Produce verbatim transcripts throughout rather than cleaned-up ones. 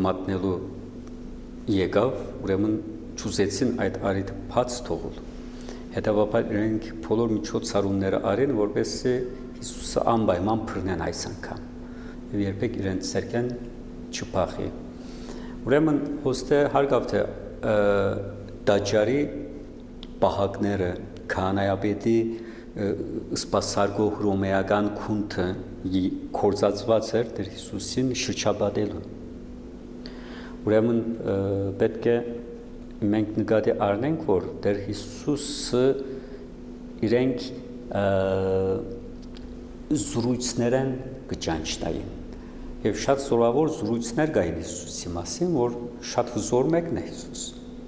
մատնելու եկավ, ուրեմն չուզեցին այդ արիթը բաց թողել։ Հետևաբար իրենք բոլոր միջոցառումները արին, որպեսզի Հիսուսը անպայման բռնեն այս անգամ եւ երբեք իրենց ցերկեն չփախի։ Ուրեմն հոստե հարգավ թե դաջարի պահակները քահանայապետի սպասարկող հռոմեական քունթը կորցածված էր Տեր Հիսուսին շրջապատելու։ Ուրեմն պետք է մենք նկատի առնենք, որ Տեր Հիսուսը իրենք զրույցներն կճանչնային եւ շատ զորավոր զրույցներ կային Հիսուսի մասին, որ շատ հզոր մեկն է Հիսուս։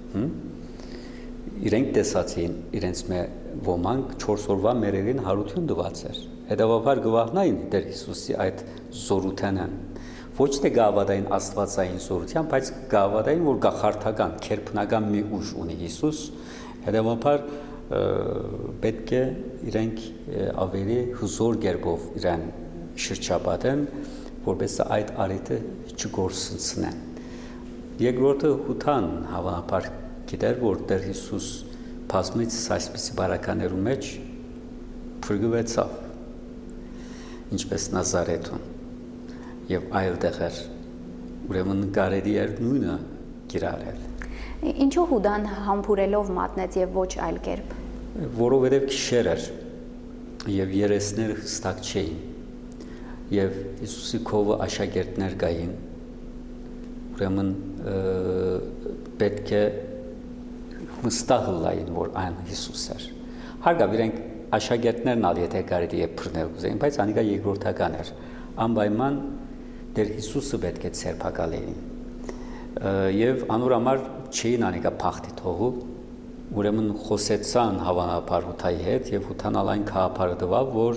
Իրենք տեսածին իրենց մե ոմանք չորս օրվա մերերին հարություն տված էր։ Հետևաբար գվահնային Տեր Հիսուսի այդ զորութենը։ Ոչ թե գավադային աստվածային զորության, բայց գավադային, որ գախարթական, քերբնական մի ուժ ունի Հիսուս, հետևաբար պետք է իրենք ավելի հզոր կերպով իրեն շրջապատեն, որպես այդ արիթը չգործնցնեն։ Երկրորդը հութան հավանաբար գիտեր, որ Տեր Հիսուս բազմից այսպիսի բարականերու մեջ փրկվեցավ, ինչպես Նազարեթում եւ այլ տեղեր, ուրեմն կարելի էր նույնը կիրառել։ Ինչու Հուդան համբուրելով մատնեց եւ ոչ այլ կերպ։ Որովհետեւ քիշեր էր եւ երեսները հստակ չէին եւ Հիսուսի քովը աշակերտներ կային, ուրեմն պետք է վստահ լային, որ այն Հիսուս էր։ Հարգավ իրենք աշակերտներն ալ եթե կարելի է բռնել ուզեին, բայց անիկա երկրորդական էր։ Անպայման Տեր Հիսուսը պետք է ցերպակալեին։ Եվ անորամար չէին անիկա փախտի թողու, ուրեմն խոսեցան հավանաբար Հութայի հետ եւ Հութան ալայն քահապարը տվավ, որ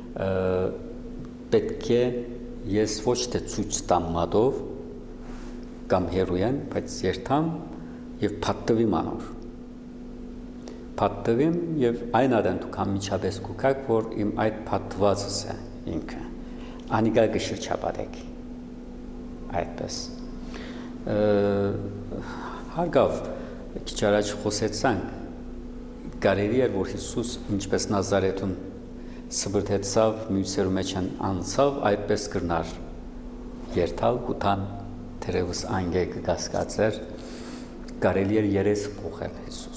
պետք է ես ոչ թե ցույց տամ մատով կամ հերույեն, բայց երթամ եւ փաթտվիմ անոր։ Փաթտվիմ եւ այն ադեն դուք համիջապես կուքակ, որ իմ այդ փաթվածս է ինքը։ Անիկա կշրջապատեք։ Այդպես։ Հարգավ քիչ առաջ խոսեցանք, կարելի էր, որ Հիսուս ինչպես Նազարեթում սբրտեցավ, մյուսերու մեջ անցավ, այդպես կրնար երթալ, Հութան թերևս անգե կկասկածեր, կարելի էր երես փոխել Հիսուս։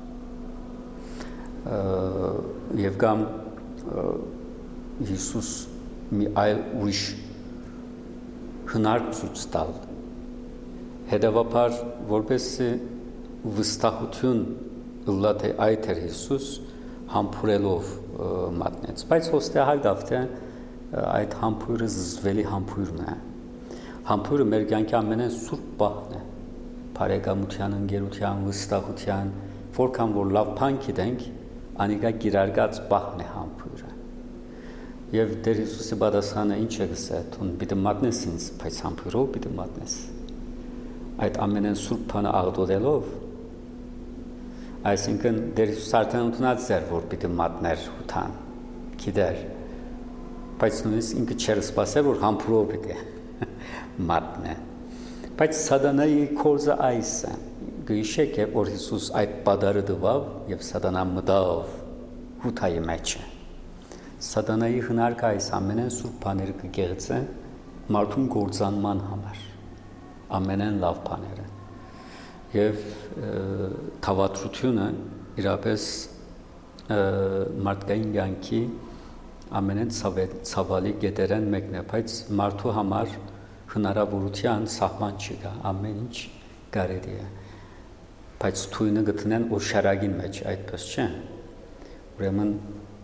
Եվ կամ Հիսուս մի այլ ուրիշ հնարք ցույց տալ։ Հետևաբար, որպեսզի վստահություն ըլլա թե այդ էր Հիսուս համբուրելով մատնեց, բայց հոստե հարգավ թե այդ համբույրը զզվելի համբույրն է։ Համբույրը մեր կյանքի ամենեն սուրբ պահն է, բարեկամության, ընկերության, վստահության, որքան որ լավ բան գիտենք, անիկա կիրարկած պահն է համբույրը։ Եվ Տեր Հիսուսի պատասխանը ինչ է գսել, թուն պիտի մատնես ինձ, բայց համբույրով պիտի մատնես։ Այդ ամենեն սուրբ բանը աղտոտելով, այսինքն Տեր Հիսուս արդեն ընդունած էր, որ պիտի մատներ Հութան, գիտեր, բայց նույնիսկ ինքը չէր սպասել, որ համբույրով պիտի մատնե։ Բայց Սատանայի կորզը այս է, գիշեք է, որ Հիսուս այդ պատարը տվավ եւ Սատանան մտավ Հութայի մեջը։ Սատանայի հնարքը այս ամենեն սուրբ բաները կգեղեցե մարդուն գործանման համար, ամենեն լավ բաները։ Եվ թավատրությունը իրապես մարդկային կյանքի ամենեն ցավալի գետերեն մեկն է, բայց մարդու համար հնարավորության սահման չկա, ամեն ինչ կարելի է, բայց թույնը գտնեն օշարագին մեջ, այդպես չէ։ Ուրեմն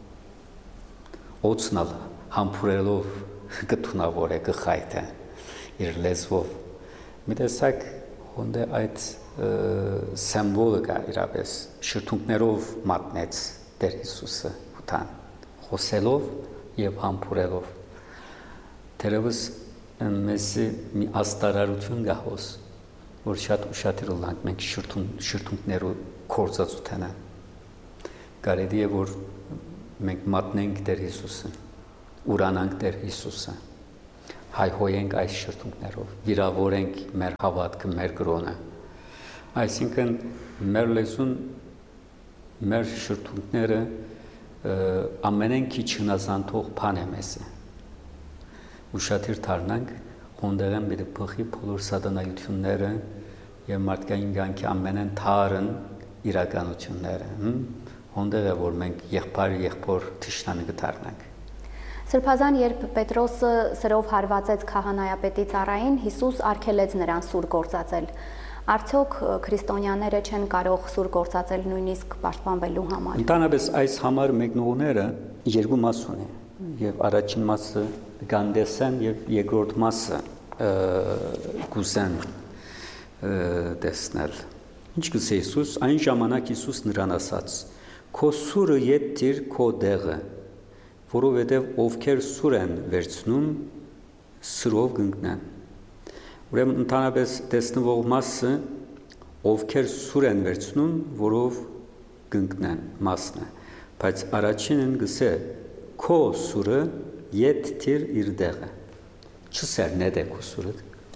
օծնալ համբուրելով գտնավոր է գխայթը իր լեզվով։ Մի տեսակ հոնդե այդ սիմվոլը կա իրապես շրթունքներով մատնեց Տեր Հիսուսը Հութան, խոսելով եւ համբուրելով։ Թերևս մեզի մի աստարարություն կա հոս, որ շատ ուշադիր լանք մենք շրթունքներով կործածութենը։ Կարելի է, որ մենք մատնենք Տեր Հիսուսը, ուրանանք Տեր Հիսուսը, հայհոյենք այս շրթունքներով, վիրավորենք մեր հավատքը, մեր կրոնը։ Այսինքն մեր լեզուն, մեր շրթունքները ամենեն քիչ հնազանդող բան է մեզ։ Ուշադիր դառնանք, հոնդերեն մի փոխի բոլոր սատանայությունները եւ մարդկային կյանքի ամենեն թարն իրականությունները։ Հոնդերը որ մենք եղբայր եղբոր թշնամի կդառնանք։ Սրբազան, երբ Պետրոսը սրով հարվածեց քահանայապետի ծառային, Հիսուս արգելեց նրան սուր գործածել։ Արդյոք քրիստոնյաները չեն կարող սուր գործածել նույնիսկ պաշտպանվելու համար։ Ընդհանրապես այս համար մեկնողները երկու մաս ունեն, եւ առաջին մասը գանդեսեն եւ երկրորդ մասը գուսեն տեսնել։ Ինչ կսե Հիսուս, այն ժամանակ Հիսուս նրան ասաց. «Քո սուրը ետիր քո դեղը, որովհետև ովքեր սուր են վերցնում, սրով կընկնեն»։ Ուրեմն ընդհանրապես տեսնվող մասը ովքեր սուր են վերցնում, որով կընկնեն մասն է, բայց առաջինն գսե քո սուրը ետիր իր դեղը։ Չսեր նեդե քո սուրը։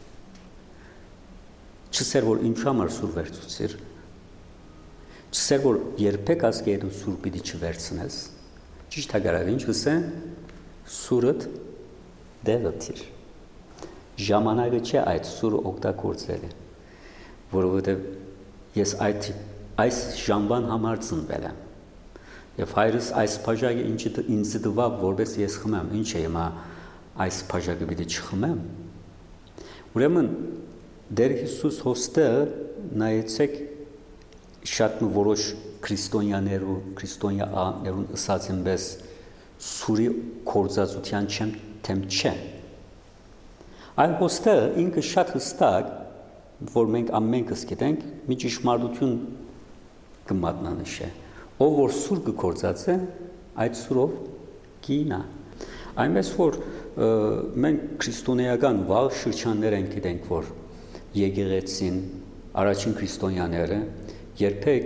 Չսեր որ ինչ համար սուր վերցուցիր։ Չսեր որ երբեք ասկեդու սուր պիտի չվերցնես։ Ճիշտ հագարավ ինչ կսե սուրդ դեղըթիր։ Ժամանակը չէ այդ սուրը օգտագործելը, որովհետև ես այդ այս ժամվան համար ծնվել եմ։ Եվ հայրս այս բաժակը ինչը ինձ տվավ, որպես ես խմեմ, ինչ է հիմա այս բաժակը պիտի չխմեմ։ Ուրեմն Դեր Հիսուս հոստը նայեցեք շատ որոշ քրիստոնյաներու, քրիստոնյա աղանդներուն ըսած ինպես սուրի կործածության չեմ թեմ չէ։ Այլ հոստը ինքը շատ հստակ, որ մենք ամենքս գիտենք, մի ճշմարտություն կմատնանշե։ Ով որ սուր կկործածե, այդ սուրով կինա։ Այնպես որ մենք քրիստոնեական վաղ շրջաններ ենք գիտենք, որ եկեղեցին, առաջին քրիստոնյաները երբեք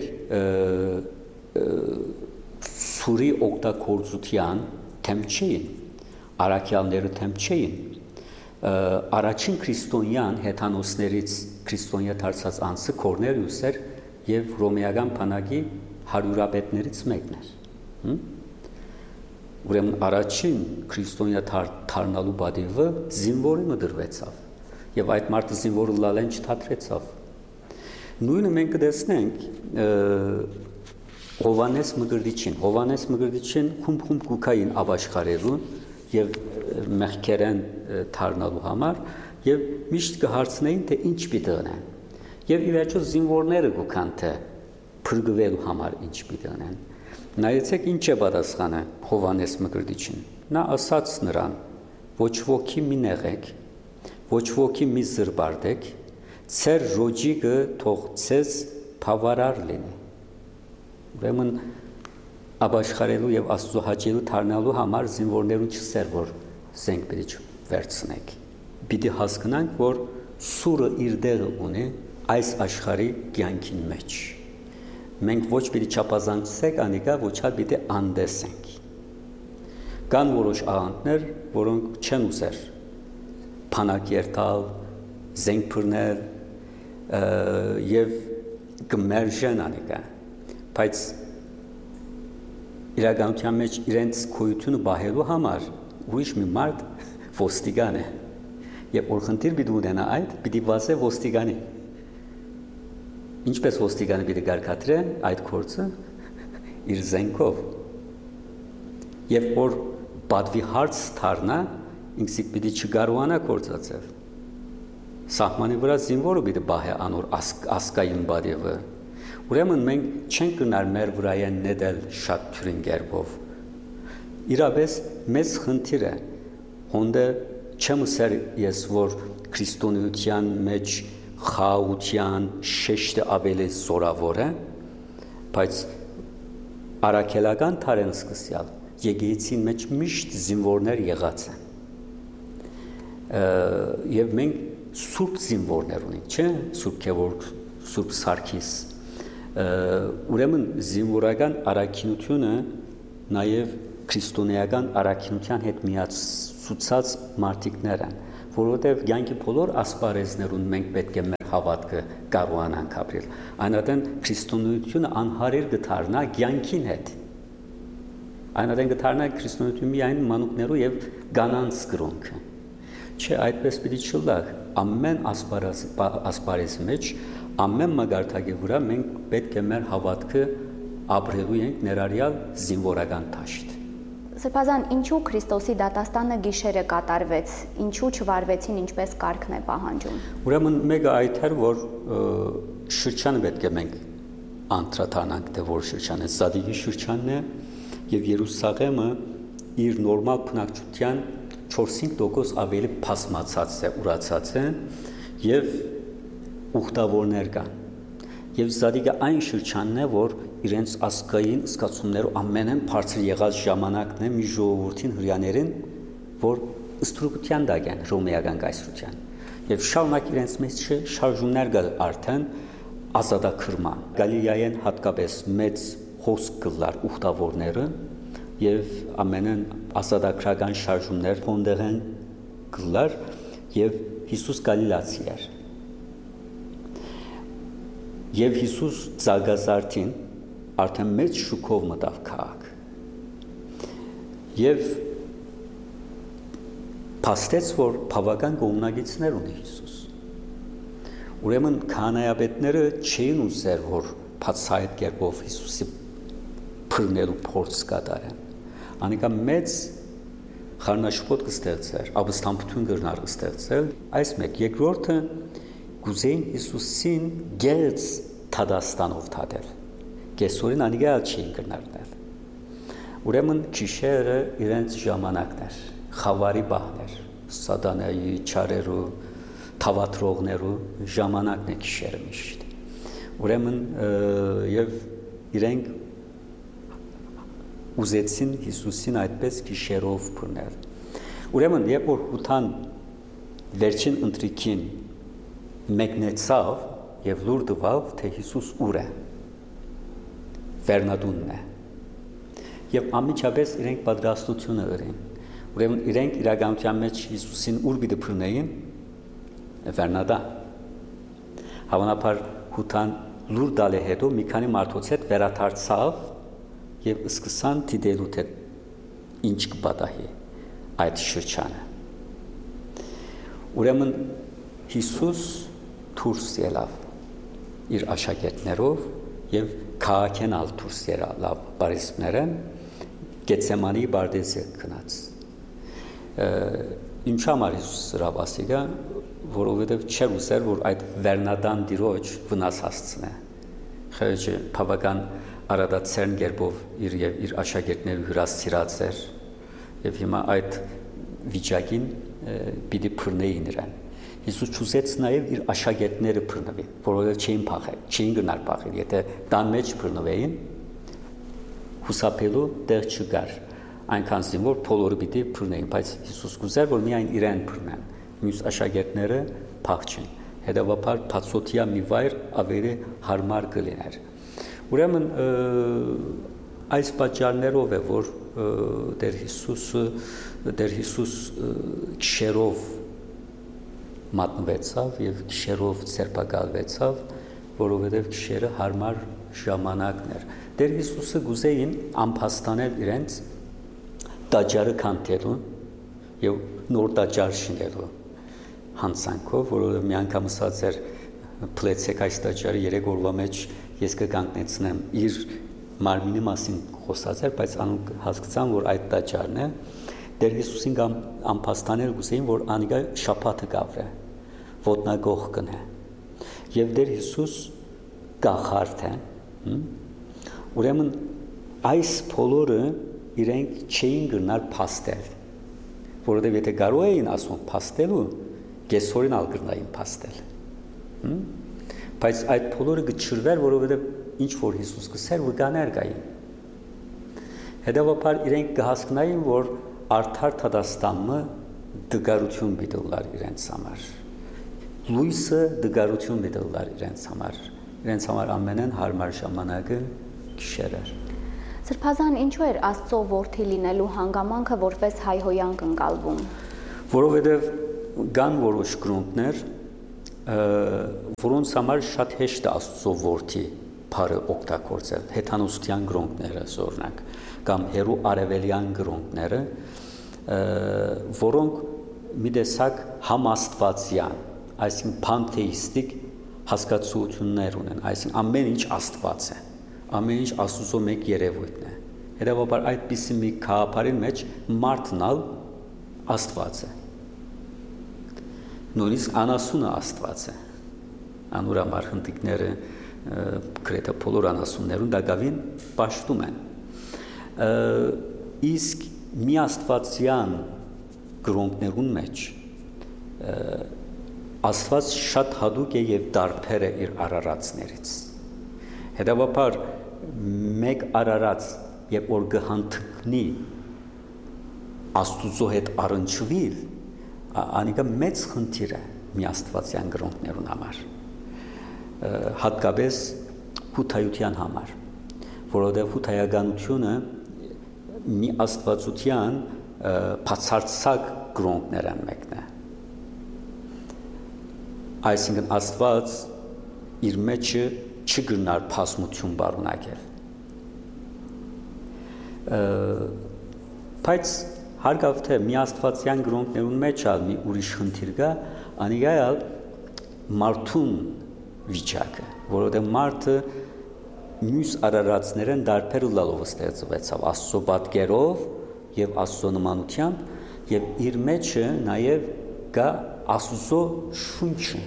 սուրի օգտագործության թեմ չէին, առաքյալները թեմ չէին։ Առաջին քրիստոնյան հեթանոսներից քրիստոնյա դարձած անձը Կորնելիուս էր եւ ռոմեական բանակի հարյուրապետներից մեկն էր։ Ուրեմն առաջին քրիստոնյա դառնալու բադիվը զինվորի մդրվեցավ եւ այդ մարդը զինվորը լալեն չթատրեցավ։ Նույնը մենք կտեսնենք Հովանես Մկրտիչին։ Հովանես Մկրտիչին խումբ-խումբ կուքային աբաշխարելու եւ մեղքերեն դառնալու համար եւ միշտ կհարցնեին թե ինչ պիտի անեն։ Եվ ի վերջո զինվորները կուքան թե փրկվելու համար ինչ պիտի անեն։ Նայեցեք ինչ է պատասխանը Հովանես Մկրտիչին։ Նա ասաց նրան. ոչ ոքի մի նեղեք, ոչ ոքի մի զրբարդեք, ծեր ռոջիկը թող ցեզ բավարար լինի։ Ուրեմն աբաշխարելու եւ Աստծո հաճելու դառնալու համար զինվորներուն չսեր որ զենք պիտի վերցնեք։ Պիտի հասկանանք, որ սուրը իր դեղը ունի այս աշխարհի կյանքին մեջ։ Մենք ոչ պիտի չափազանցենք անիկա, ոչ հա պիտի անդեսենք։ Կան որոշ աղանդներ, որոնք չեն ուզեր փանակ երթալ, զենք բռնել եւ կմերժեն անիկա, բայց իրականության մեջ իրենց քույությունը բահելու համար ուրիշ մի մարդ ոստիգան է եւ օրխնդիր պիտի ունենա այդ պիտի վասե ոստիգանի։ Ինչպես ոստիգանը պիտի գարկադրե այդ գործը իր զենքով եւ որ բադվի հարց դառնա ինքսի պիտի չկարողանա գործածել։ Սահմանի վրա զինվորը պիտի բահե անոր ասկային բադիվը։ Ուրեմն մենք չենք կնար մեր վրայեն նետել շատ թյուրին գերբով։ Իրապես մեծ խնդիր է, հոնդը չեմ սեր ես, որ քրիստոնեության մեջ խաղաղության շեշտը ավելի զորավոր է, բայց առաքելական թարեն սկսյալ եկեղեցին մեջ միշտ զինվորներ եղած են։ Եվ մենք սուրբ զինվորներ ունենք, չէ՞, Սուրբ Գևորգ, Սուրբ Սարգիս։ Ուրեմն զինվորական առաքինությունը նաև քրիստոնեական առաքինության հետ միացուցած մարդիկներ են, որովհետև կյանքի բոլոր ասպարեզներուն մենք պետք է մեր հավատքը կարողանանք ապրել։ Այնատեն քրիստոնեությունը անհարիր կդառնա կյանքին հետ։ Այնատեն կդառնա քրիստոնեությունը միայն մանուկներու եւ կանանց կրոնքը։ Չէ, այդպես պիտի չլա։ Ամեն ասպարեզի մեջ, ամեն մագարտակի վրա մենք պետք է մեր հավատքը ապրելու ենք ներառյալ զինվորական դաշտ։ Սրբազան, ինչու Քրիստոսի դատաստանը գիշերը կատարվեց, ինչու չվարվեցին ինչպես կարգն է պահանջում։ Ուրեմն մեկը այդ էր, որ շրջանը պետք է մենք անդրադառնանք, թե որ շրջանը Զադիգի շրջանն է եւ Երուսաղեմը իր նորմալ բնակչության չորս-հինգ տոկոս ավելի փասմացած է, ուրացած է եւ ուխտավորներ կան։ Եվ Զադիգը այն շրջանն է, որ իրենց ասկային սկացումներով ամենեն բարձր եղած ժամանակն է մի ժողովրդին հрьяաներին, որ ըստրուկության դագան ռոմեական կայսրության։ Եվ շարունակ իրենց մեջ շարժումներ կա արդեն ազատագրման։ Գալիլեայեն հատկապես մեծ հոսք կլար ուխտավորները եւ ամենեն ազատագրական շարժումներ հոնդեղեն կլար եւ Հիսուս Գալիլացի էր։ Եվ Հիսուս Զարգազարդին արդեն մեծ շուկով մտավ քաղաք։ Եվ փաստեց, որ բավական կողմնակիցներ ունի Հիսուս։ Ուրեմն քահանայապետները չէին ուզեր, որ բացահայտ կերպով Հիսուսի բռնելու փորձ կատարեն։ Անիկա մեծ խառնաշփոթ կստեղծեր, ապստամբություն կրնար կստեղծել։ Այս մեկ երկրորդը գուզեին Հիսուսին գերց թադաստանով թադել։ Կեսօրին անիկա չէին կրնարնել։ Ուրեմն գիշերը իրենց ժամանակն էր, խավարի բահն էր, սատանայի չարերու, թավատրողներու ժամանակն է գիշերը միշտ։ Ուրեմն եւ իրենք ուզեցին Հիսուսին այդպես գիշերով բռնել։ Ուրեմն երբ որ հութան վերջին ընտրիկին մեկնեցավ եւ լուր տվավ, թե Հիսուս ուր է, Վերնադունն է, եւ անմիջապես իրենք պատրաստությունը ըրին։ Ուրեմն իրենք իրականության մեջ Հիսուսին ուր պիտի բռնեին, Վերնադա։ Հավանաբար հութան լուր տալի հետո մի քանի մարդոց հետ վերադարձավ եւ սկսան դիտելու թե ինչ կպատահի այդ շրջանը։ Ուրեմն Հիսուս դուրս ելավ իր աշակերտներով եւ քաղաքեն ալ դուրս ելավ բարիսպները Գեթսեմանի բարձի գնաց։ Ինչ համար Հիսուս սրավ ասիգա, որովհետեւ չէր ուզեր, որ այդ Վերնադան դիրոջ վնաս հասցնե։ Խեղճը բավական արադացերն գերբով իր եւ իր աշակերտները հրասիրած էր եւ հիմա այդ վիճակին պիտի բռնեին իրեն։ Հիսուս չուզեց նաեւ իր աշակերտները բռնվին, որովհետեւ չէին փախել, չէին գնալ փախել, եթե տան մեջ բռնվեին, հուսափելու տեղ չկար, այնքան զինվոր բոլորը պիտի բռնեին, բայց Հիսուս գուզեր, որ միայն իրեն բռնեն, մյուս աշակերտները փախչեն, հետեւաբար բացօթյա մի վայր ավելի հարմար կլիներ։ Ուրեմն այս պատճառներով է, որ Տեր Հիսուսը Տեր Հիսուս գիշերով մատնվեցավ եւ գիշերով ցերպակալվեցավ, որովհետեւ գիշերը հարմար ժամանակն էր։ Տեր Հիսուսը գուզեին ամփոստանել իրենց տաճարը քանդելու եւ նոր տաճար շինելու հանցանքով, որովհետեւ մի անգամ ասած էր փլեցեք այս տաճարը երեք օրվա մեջ ես կկանգնեցնեմ իր մարմինի մասին խոսած էր, բայց անոնք հասկացան, որ այդ տաճարն է։ Տեր Հիսուսին կամ ամփոստանել գուսեին, որ անիկա շաբաթը կավրե, ոտնագող կնե։ Եվ Տեր Հիսուս կախարդ է։ Ուրեմն այս բոլորը իրենք չէին գնալ փաստել, որովհետև եթե կարող էին ասում փաստելու, կեսօրին ալ գրնային փաստել։ Բայց այդ բոլորը գչրվեր, որովհետև ինչ որ Հիսուս կսեր վկաներ կային։ Հետևաբար իրենք կհասկնային, որ արդար թադաստանը դգարություն բիդոլար իրենց համար։ Լույսը դգարություն բիդոլար իրենց համար։ Իրենց համար ամենեն հարմար ժամանակը գիշեր էր։ Սրբազան, ինչու էր Աստծո որդի լինելու հանգամանքը որպես հայհոյանք ընկալվում։ Որովհետև կան որոշ կրոններ, որոնց համար շատ հեշտ է Աստծո որդի բառը օգտագործել, հեթանոսության կրոնները օրինակ, կամ հերու արևելյան կրոնները, որոնք մի տեսակ համաստվածյան, այսինքն պանթեիստիկ հասկացություններ ունեն, այսինքն ամեն ինչ Աստված է, ամեն ինչ Աստծո մեկ երևույթն է։ Հետևաբար այդպիսի մի գաղափարի մեջ մարդն ալ Աստված է։ Նույնիսկ անասունը Աստված է։ Անուրամար հնդիկները գրեթե բոլոր անասուններուն դակավին պաշտում են։ Իսկ մի աստվածյան կրոններուն մեջ Աստված շատ հատուկ է եւ դարբեր է իր արարածներից։ Հետևաբար մեկ արարած երբ որ գհանդնի Աստուծո հետ առնչվիլ, անիկա մեծ խնդիր է մի աստվածյան կրոններուն համար, հատկապես հութայության համար, որովհետև հութայականությունը մի աստվածության բացարձակ կրոններն մեկն է։ Այսինքն Աստված իր մեջը չգրնար փասմություն բարունակել։ Բայց հարգավ թե մի աստվածյան կրոններուն մեջ ալ մի ուրիշ խնդիր կա, անիկա ալ մարդուն վիճակը, որովհետև մարդը մյուս արարածներեն դարբեր լալով ստեղծվեցավ Աստծո պատկերով եւ Աստծո նմանությամբ եւ իր մեջը նաեւ կա Աստծո շունչը։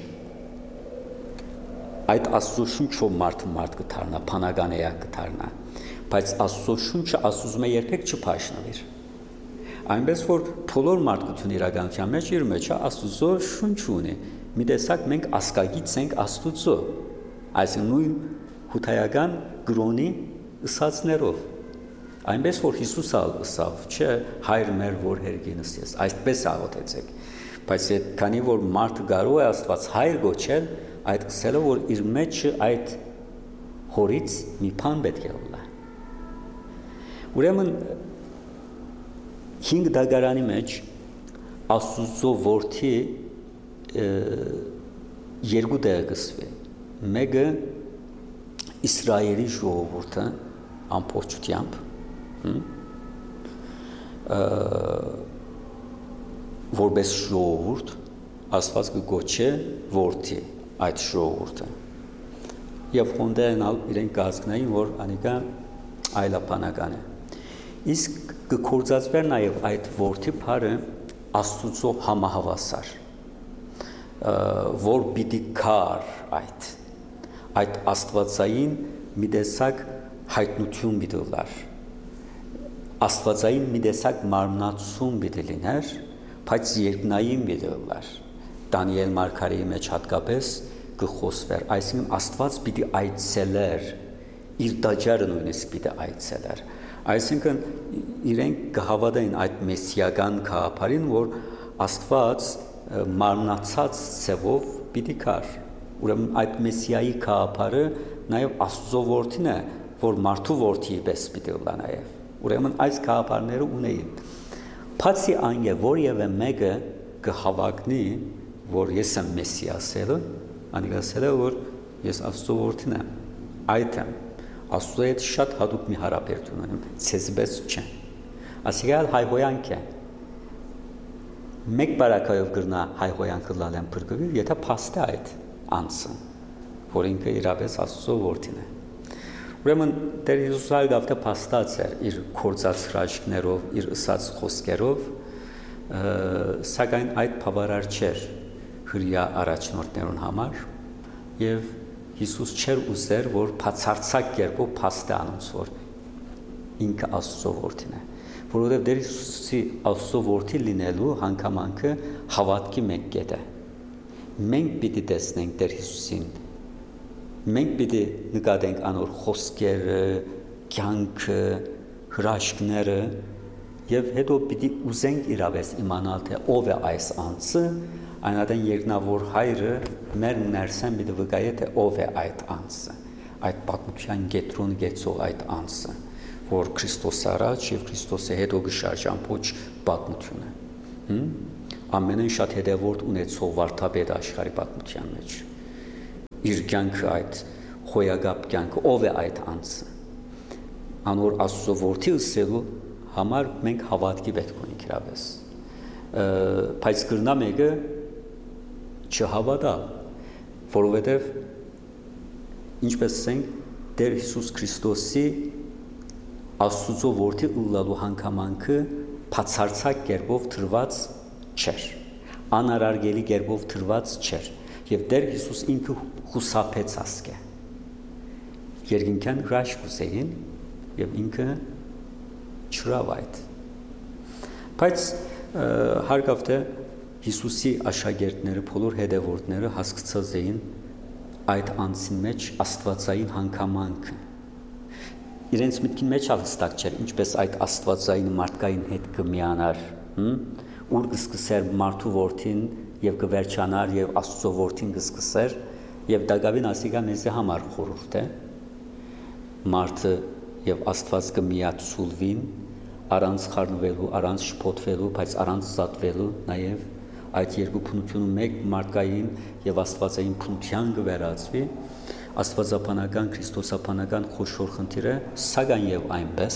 Այդ Աստծո շունչով մարդը մարդ կդառնա, բանական էակ կդառնա, բայց Աստծո շունչը Աստծո մեջ երբեք չփաշնվիր։ Այնպես որ բոլոր մարդկությունը իրականության մեջ իր մեջ Աստծո շունչ ունի։ Մի տեսակ մենք ասկագից ենք Աստծո, այսինքն նույն հութայական կրոնի ըսածներով։ Այնպես որ Հիսուս ալ ըսավ, չէ, հայր մեր որ հերգինս ես, այսպես աղոթեցեք։ Բայց քանի որ մարդը կարող է Աստված հայր գոչել, այդ ըսելը որ իր մեջը այդ հորից մի բան պետք է ուլա։ Ուրեմն հինգ դագարանի մեջ Աստծո որդի երկու դեր կսվի։ Մեկը Իսրայելի ժողովուրդը ամբողջությամբ, որպես ժողովուրդ Աստված կգոչե որդի այդ ժողովուրդը։ Եվ հոնդերն իրենք կհասկնային, որ անիկա այլաբանական է։ Իսկ կգործածվեր նաև այդ որդի բառը Աստծո համահավասար, որ պիտի կար այդ այդ աստվածային մի տեսակ հայտնություն պիտի լար, աստվածային մի տեսակ մարմնացում պիտի լիներ, բայց երկնային պիտի լար։ Դանիել մարգարեի մեջ հատկապես կխոսվեր, այսինքն Աստված պիտի այցելեր, իր տաճարը նույնիսկ պիտի այցելեր։ Այսինքն իրենք կհավատային այդ մեսիական գաղափարին, որ Աստված մարմնացած ցևով պիտի կար։ Ուրեմն այդ մեսիայի գաղափարը նաև Աստծո որդին է, որ մարդու որդի պես պիտի լա նաև։ Ուրեմն այս գաղափարները ունեին։ Բացի այն, որևէ մեկը կհավակնի, որ ես եմ մեսիասելը, անիկա ասելը, որ ես Աստծո որդին եմ, այդ եմ, Աստծո հետ շատ հատուկ մի հարաբերություն ունեմ, ցեզպես չէ։ Ասիկալ հայհոյանք է։ Մեկ բարակայով գրնա հայհոյանքը լալեն փրկվել, եթե փաստե այդ անձը, որ ինքը իրապես Աստծո որդին է։ Ուրեմն Տեր Հիսուսը գավթը փաստած էր իր կործած հրաշքներով, իր ըսած խոսքերով, սակայն այդ բավարար չէր հրյա առաջնորդներուն համար եւ Հիսուս չէր ուզեր, որ բացարձակ կերպով փաստե անոնց, որ ինքը Աստծո որդին է, որովհետեւ Տեր Հիսուսի Աստծո որդի լինելու հանգամանքը հավատքի մեկ կետ է։ Մենք պիտի տեսնենք Տեր Հիսուսին, մենք պիտի նկատենք անոր խոսքերը, կյանքը, հրաշքները եւ հետո պիտի ուզենք իրավես իմանալ թե ով է այս անձը, այնադեն երկնավոր հայրը մեր ներսեն պիտի վկայե թե ով է այդ անձը, այդ պատմության կետրոն գեցող այդ անձը, որ Քրիստոս առաջ եւ Քրիստոսի հետո գշարժ ամբողջ պատմությունը։ ամենեն շատ հետևորդ ունեցող վարդապետ աշխարհի պատմության մեջ։ Իր կյանքը այդ խոյագապ կյանքը, ով է այդ անձը։ Անոր Աստծո որդի ըսելու համար մենք հավատքի պետք ունենք իրավես։ Բայց կրնա մեկը չհավատա, որովհետև ինչպես ասենք, Տեր Հիսուս Քրիստոսի Աստծո որդի ըլլալու հանգամանքը բացարձակ կերպով թրված չէր, անարարգելի կերպով թրված չէր, եւ Տեր Հիսուս ինքը խուսափեց ասկե։ Երկինքան հրաշք ուզեին եւ ինքը չրավ այդ։ Բայց հարգավտ է Հիսուսի աշակերտները, բոլոր հետևորդները հասկացած էին այդ անձին մեջ աստվածային հանգամանքը։ Իրենց մտքին մեջ հստակ չէր, ինչպես այդ աստվածային մարդկային հետ կմիանար, ուր կսկսեր մարդու որդին եւ կվերջանար եւ Աստծո որդին կսկսեր եւ դակավին ասիկա մեզի համար խորհուրդ է մարդը եւ Աստված կմիացուլվին առանց խառնվելու, առանց շփոթվելու, բայց առանց զատվելու նաեւ այդ երկու փնությունը մեկ մարդկային եւ աստվածային փնության կվերածվի աստվածապանական քրիստոսապանական խոշոր խնդիրը սակայն եւ այնպես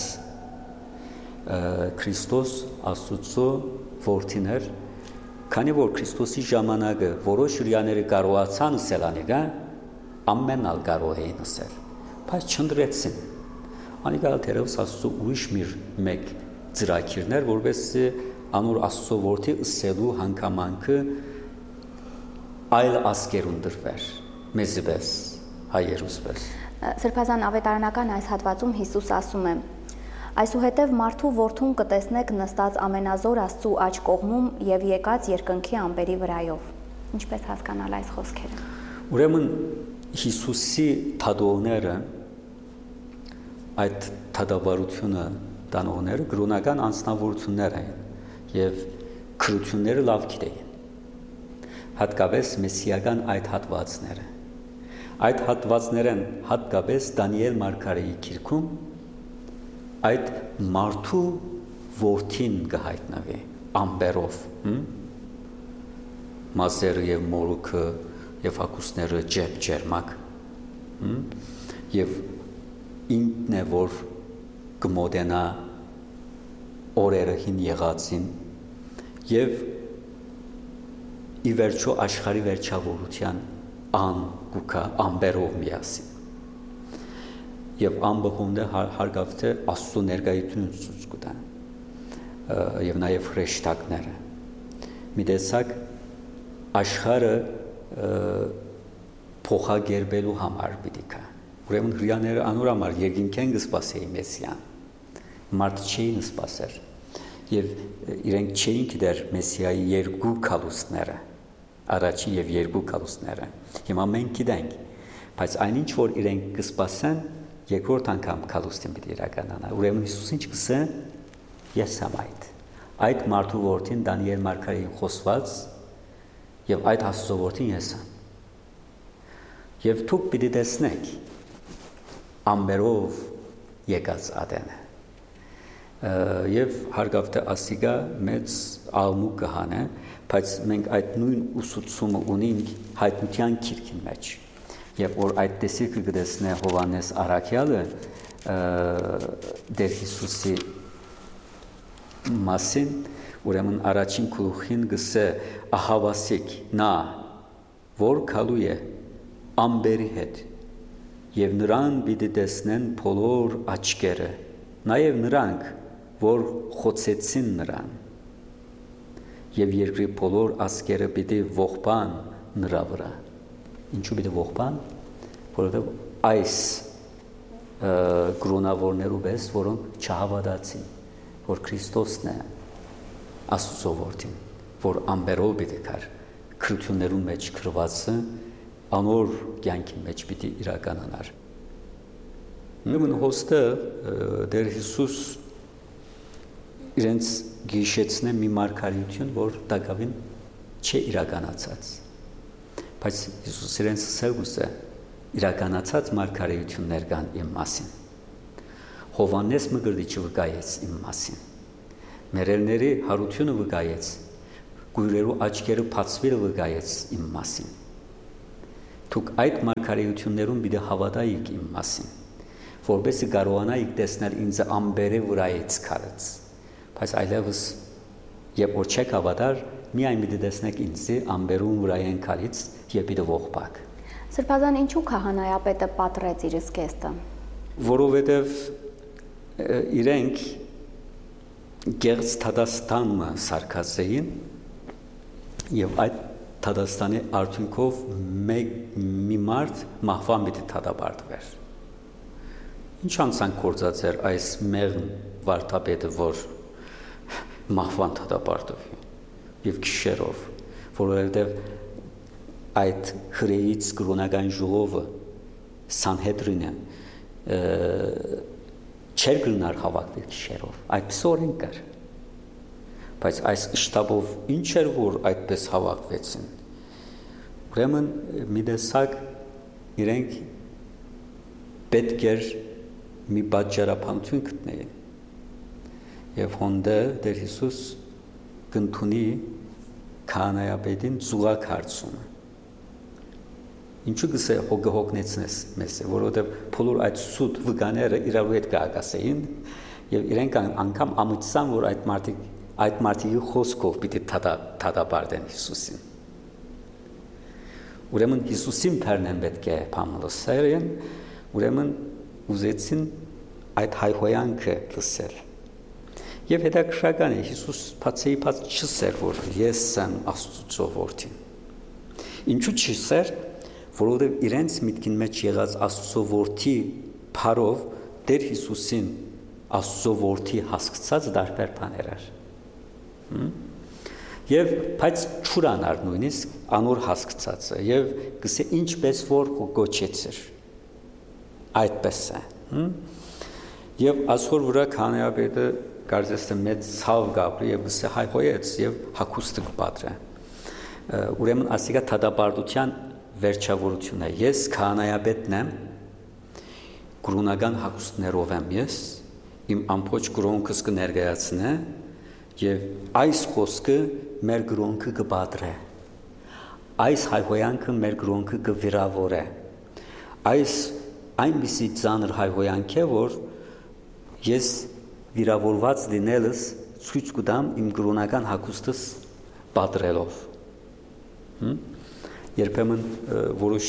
Քրիստոս Աստծո որդին էր քանի որ Քրիստոսի ժամանակը որոշ հրյաները կարողացան ասել անիկա ամենալ կարող էին ասել բայց չնդրեցին անիկա դերևս Աստծո ուրիշ մեկ ծրագիրներ որովհետեւ անոր Աստծո որդի ըսելու հանգամանքը այլ ասկերուն դրվեր մեզիպես հայերուս պես Սրբազան ավետարանական այս հատվածում Հիսուս ասում է Այսուհետև մարդու որդուն կտեսնեք նստած ամենազոր Աստծու աջ կողմում եւ եկած երկնքի ամպերի վրայով Ինչպես հասկանալ այս խոսքերը Ուրեմն Հիսուսի թադողները այդ թադավարությունը տանողները կրոնական անձնավորություններ են եւ քրությունները լավ գիտեին հատկապես մեսիական այդ հատվածները այդ հատվածներն հատկապես Դանիել Մարգարեի գիրքում այդ մարդու որդին կհայտնվի ամբերով մազերը եւ մորուքը եւ հակուսները ջեփ ջերմակ եւ ինքն է որ կմոդենա օրերը հին եղածին եւ ի վերջո աշխարհի վերջավորության ան գուկա ամբերով միասին եւ ամբողոնդը հարգավտ է Աստծո ներկայությունը ցույց կտան եւ նաեւ հրեշտակները մի տեսակ աշխարհը փոխագերբելու համար պիտի կա ուրեմն հрьяաները անոր համար երկինքեն կսպասեին մեսիան մարդ չէին սպասեր եւ իրենք չէին գիտեր մեսիայի երկու կալուստները առաջին եւ երկու կալուստները հիմա մենք գիտենք բայց այնինչ որ իրենք կսպասեն երկրորդ անգամ կալուստին պիտի իրականանա ուրեմն Հիսուս ինչ կսե ես եմ այդ այդ մարդու որդին Դանիել Մարգարեին խոսված եւ այդ Աստծո որդին ես եմ եւ դուք պիտի տեսնեք ամբերով եկած ադենը եւ հարգավտ է ասիգա մեծ ալմուկ կհանե բայց մենք այդ նույն ուսուցումը ունենք հայտնության քիրքին մեջ եւ որ այդ տեսիքը կդեսնե Հովանես Արաքյալը Տեր Հիսուսի մասին ուրեմն առաջին գլուխին գսե ահավասիկ նա որ քալու է ամբերի հետ եւ նրան պիտի տեսնեն բոլոր աչքերը նաեւ նրանք որ խոցեցին նրան եւ երկրի բոլոր ազգերը պիտի ողբան նրա վրա ինչու պիտի ողբան որովհետեւ այս կրոնավորներու պես որոնք չհավատացին որ Քրիստոսն է Աստծո որդին որ ամբերով պիտի կար քրություններուն մեջ գրվածը անոր կյանքի մեջ պիտի իրականանար նույն հոստը Տեր Հիսուս իրենց գիշեցնե մի մարգարեություն, որ դակավին չէ իրականացած։ Բայց Հիսուս իրենց սերուս է իրականացած մարգարեություններ կան իմ մասին։ Հովանես Մգրտիչը վկայեց իմ մասին։ Մերելների հարությունը վկայեց, գույրերու աչքերը բացվելը վկայեց իմ մասին։ Դուք այդ մարգարեություններուն պիտի հավատայիք իմ մասին, որպեսզի կարողանայիք տեսնել ինձ ամբերե վրայից քարած։ Բայց այլևս երբ որ չեք հավատար, միայն պիտի տեսնեք ինձ ամբերուն վրայեն քարից եւ պիտի ողբակ։ Սրբազան, ինչու քահանայապետը պատռեց իր զգեստը։ Որովհետեւ իրենք գեղձ Թադաստանը սարքած էին եւ այդ Թադաստանի արդյունքով մեկ մի մարդ մահվան պիտի դատապարտվեր։ Ինչ անցանք գործած էր այս մեղմ վարդապետը, որ մահվան դատապարտվի եւ գիշերով, որովհետեւ այդ հրեից կրոնական ժողովը Սանհեդրինը չեր գնար հավաքվել գիշերով, այդպես օրենք կար։ Բայց այս շտաբով ինչ էր, որ այդպես հավաքվեցին։ Ուրեմն մի տեսակ իրենք պետք էր մի պատճառաբանություն գտնեին։ Եվ հոնդը Տեր Հիսուս կընդունի քահանայապետին զուգակ հարցումը։ Ինչու գսե հոգնեցնես մեզ, որովհետև բոլոր այդ սուտ վկաները իրար հետ կհագասեին եւ իրենք անգամ ամիջսան, որ այդ մարդիկ այդ մարդիկի խոսքով պիտի դատապարտեն Հիսուսին։ Ուրեմն Հիսուսին թարնեն պետք է փամլոսերեն, ուրեմն ուզեցին այդ հայհոյանքը լսել։ Եվ հետաքրքրական է, Հիսուս բացեի բաց չսեր, որ ես եմ Աստծո որդին։ Ինչու չսեր, որովհետև իրենց միտքին մեջ եղած Աստծո որդի փարով Տեր Հիսուսին Աստծո որդի հասկացած դարբեր բաներ էր։ Եվ բայց չուրանար նույնիսկ անոր հասկացածը եւ գսե ինչպես որ գոչեցր այդպես է եւ ասոր վրա քահանայապետը կարծես թե մեծ ցավ գաբրի եւ գսե հայհոյեց եւ հակուստը կպատրե ուրեմն ասիկա թադապարտության վերջավորությունն է ես քահանայապետն եմ կրոնական հակուստներով եմ ես իմ ամբողջ կրոնքս կներկայացնե եւ այս խոսքը մեր գրոնքը կբադրե այս հայհոյանքը մեր գրոնքը կվիրավորե այս այնպիսի ծանր հայհոյանք է որ ես վիրավորված լինելս ցույց կտամ իմ կրոնական հագուստս բադրելով երբեմն որոշ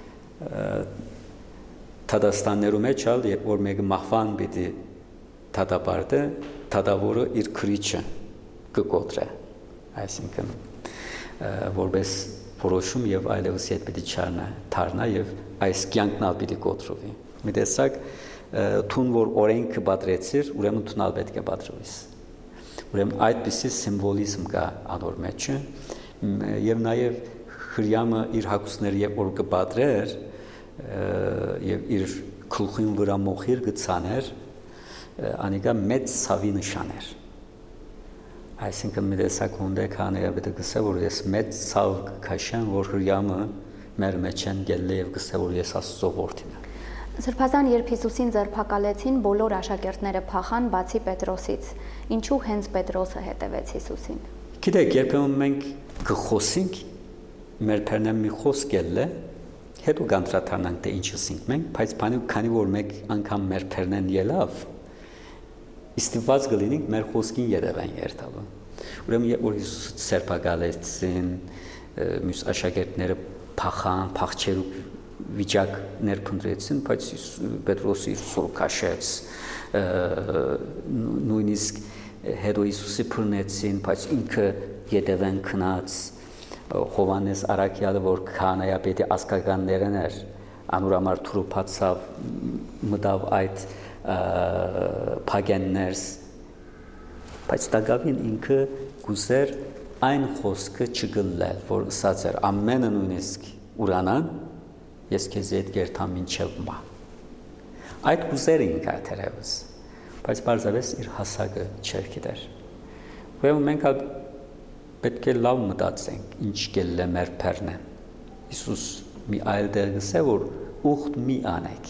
թադաստաններու մեջ ալ երբ որ մեկը մահվան պիտի դատապարտե դատավորը իր քրիչը կկոտրե այսինքն որպես որոշում եւ այլևս իդ պիտի չառնա թարնա եւ այս կյանքնալ պիտի կոտրվի մի տեսակ թուն որ օրենքը բադրեցիր ուրեմն թունալ պետք է բադրվես ուրեմն այդպիսի սիմվոլիզմ կա անոր մեջը եւ նաեւ հրյամը իր հակուսները երբ որ կբադրեր եւ իր գլխին վրա մոխիր գցաներ անիկա մեծ ցավի նշան էր այսինքն մի տեսակ հոնդե քահանայապետը գսե որ ես մեծ ցավ կքաշեմ որ հրյամը մեր մեջ են գելլե եւ գսե որ ես Աստծո որդին եմ Սրբազան երբ Հիսուսին ձերբակալեցին բոլոր աշակերտները փախան բացի Պետրոսից ինչու հենց Պետրոսը հետևեց Հիսուսին Գիտեք երբեմն մենք կխոսենք մեր բերնեմ մի խոսք ելլե հետո կանտրատանանք թե ինչ ասենք մենք բայց բանի քանի որ մեկ անգամ մեր բերնեն ելավ Իստիված գլինինք մեր խոսքին երևան երթալը։ Ուրեմն երբ որ Հիսուսը ձերբակալեցին, մյուս աշակերտները փախան, փախչելու վիճակ ներփնտրեցին, բայց Պետրոսը իր սուրը քաշեց, նույնիսկ հետո Հիսուսի բռնեցին, բայց ինքը ետևեն քնած, Հովանես Արաքյալը, որ քահանայապետի ազգականներն էր, անուրամար թուրուփացավ, մտավ այդ փագեններս բայց դակավին ինքը գուզեր այն խոսքը չգլել որ ասած էր ամենը նույնիսկ ուրանան ես քեզ հետ գերտամ մինչև մա այդ գուզերը ինքը թերևս բայց բարձավես իր հասակը չէր գիտեր ուրեմն մենք պետք է լավ մտածենք ինչ գելլե մեր բերնեն Հիսուս մի այլ դեր գսե որ ուխտ մի անեք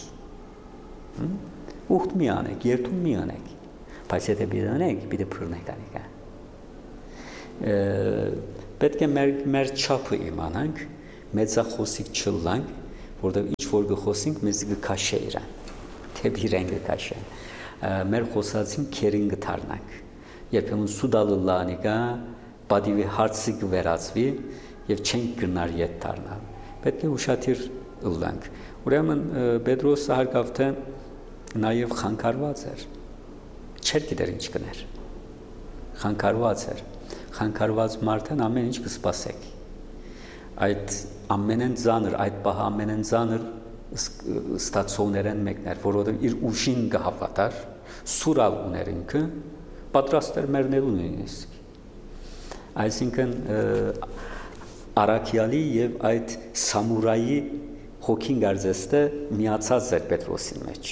ուխտ մի անեք, երթում մի անեք, բայց եթե պիտի անեք, պիտի բռնեք անիկա։ պետք է մեր մեր չափը իմանանք, մեծախոսիկ չլանք, որտեղ ինչ որ գխոսենք, մեզ գքաշե իրան, թե իրեն գքաշե։ Մեր խոսածին քերին գթարնանք։ Երբեմն սուդալը լանիկա, պատիվի հարցի կվերածվի եւ չենք գնար ետ դառնալ։ Պետք է ուշադիր լանք։ Ուրեմն Պետրոսը հարկավ թե նաեւ խանգարված էր։ Չէր գիտեր ինչ կներ։ Խանգարված էր։ Խանգարված մարդն ամեն ինչ կսպասեք։ Այդ ամենեն ծանր, այդ պահ ամենեն ծանր ստացողներն մեկն էր, որովհետև իր ուժին կհավատար, սուրալ ուներ ինքը, պատրաստ էր մեռնելու նույնիսկ։ Այսինքն Արաքյալի եւ այդ սամուրայի հոգին գարձեստը միացած էր Պետրոսին մեջ։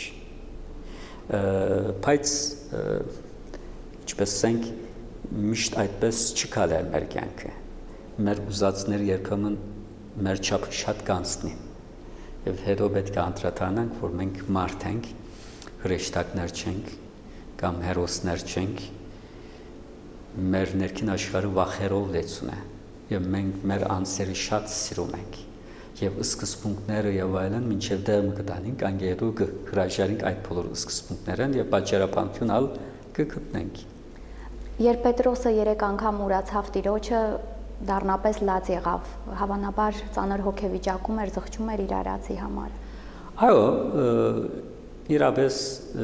Բայց ինչպես ասենք միշտ այդպես չկալեր մեր կյանքը։ Մեր ուզածները երբեմն մեր չափը շատ կանցնի։ Եվ հետո պետք է անդրադառնանք, որ մենք մարդ ենք, հրեշտակներ չենք կամ հերոսներ չենք։ Մեր ներքին աշխարհը վախերով լեցուն է, եւ մենք մեր անձերը շատ սիրում ենք։ Եվ սկզբունքները եւ այլն մինչեւ դեռ կտանենք, անգետո կհրաժարենք այդ բոլոր սկզբունքներն եւ պատճառաբանություն ալ կգտնենք։ Երբ Պետրոսը երեք անգամ ուրացավ Տիրոջը, դառնապես լաց եղավ, հավանաբար ծանր հոգեվիճակում էր, զղջում էր իր արածի համար։ Այո, իրապես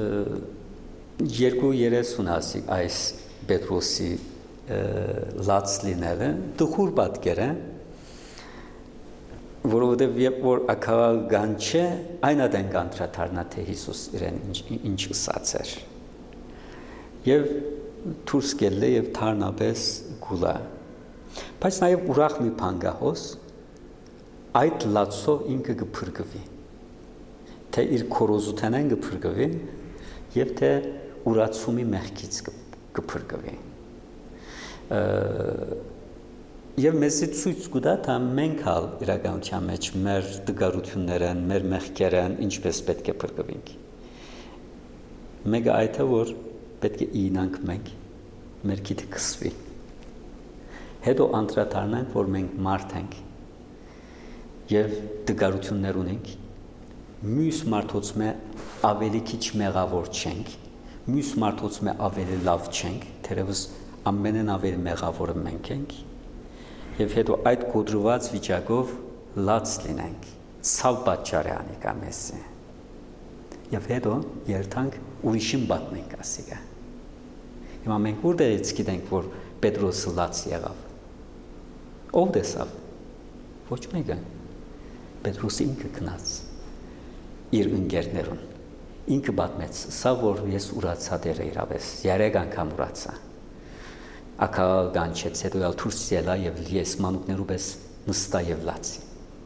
երկու երեսուն ասի այս Պետրոսի լաց լինելը դխուր պատկեր է, որովհետև երբ որ ակալ գանչե այնադեն կանտրադառնա թե Հիսուս իրեն ինչ ասած էր։ Եվ դուրս գելը եւ թարնապես գուլա։ Բայց նաեւ ուրախ մի բան կա հոս այդ լացով ինքը կփրկվի։ Թե իր քորոզութենեն կփրկվի եւ թե ուրացումի մեղքից կփրկվի։ Եվ մեզի ցույց կտա թե մենք հալ իրականության մեջ մեր դգարություններն, մեր մեղքերն ինչպես պետք է փրկվենք։ Մեկը այդ է, որ պետք է իինանք մենք, մեր գիտը կսվի։ Հետո անդրադառնանք, որ մենք մարդ ենք եւ դգարություններ ունենք։ Մյուս մարդոց մե ավելի քիչ մեղավոր չենք, մյուս մարդոց մե ավելի լավ չենք, թերևս ամենեն ավելի մեղավորը մենք ենք։ Եվ հետո այդ կոդրված վիճակով լաց լինենք, ցավ պատճառ անիկա մեզի։ Եվ հետո երթանք ուրիշին պատմենք ասիկա։ Հիմա մենք որտեղից գիտենք, որ Պետրոսը լաց եղավ։ Ով տեսավ։ Ոչ մեկը։ Պետրոսը ինքը գնաց իր ընկերներուն։ Ինքը պատմեց, սա որ ես ուրացա դերը իրապես, երեք անգամ ուրացա։ Ակալ գանչեց, հետո ալ դուրս ելա եւ ես մանուկներու պես նստա եւ լացի։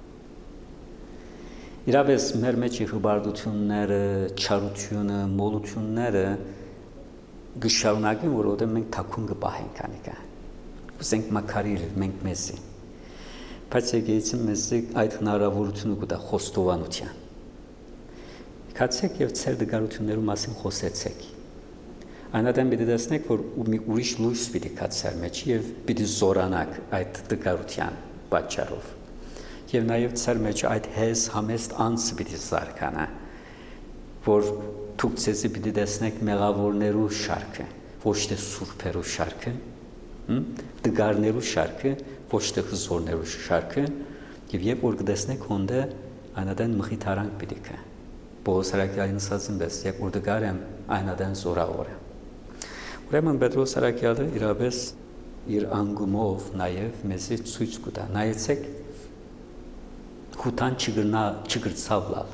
Իրապես մեր մեջ հբարդությունները, չարությունը, մոլությունները գշարունակեն, որովհետեւ մենք թաքուն կպահենք անիկա։ Ուսենք մակարիր մենք մեզի։ Բայց եկեցին մեզի այդ հնարավորությունը կտա խոստովանության։ Կացեք եւ ծեր դգարություններու մասին խոսեցեք։ Այնադեմ պիտի տեսնեք, որ մի ուրիշ լույս պիտի կացար մեջ եւ պիտի զորանաք այդ դգարության պատճառով։ Եվ նաեւ ծեր մեջ այդ հես համեստ անձը պիտի զարգանա, որ դուք ցեզի պիտի տեսնեք մեղավորներու շարքը, ոչ թե սուրբերու շարքը, դգարներու շարքը, ոչ թե հզորներու շարքը, եւ երբ որ կտեսնեք հոնդը այնադեն մխիթարանք պիտի կա։ Բողոսարակյալին ասածին պես, երբ որ դգար եմ, այնադեն զորավոր եմ։ Ուրեմն Պետրոս Արաքյալը իրապես իր անգումով նաև մեզի ցույց կտա։ Նայեցեք հութան չգրնա չգրծավ լավ։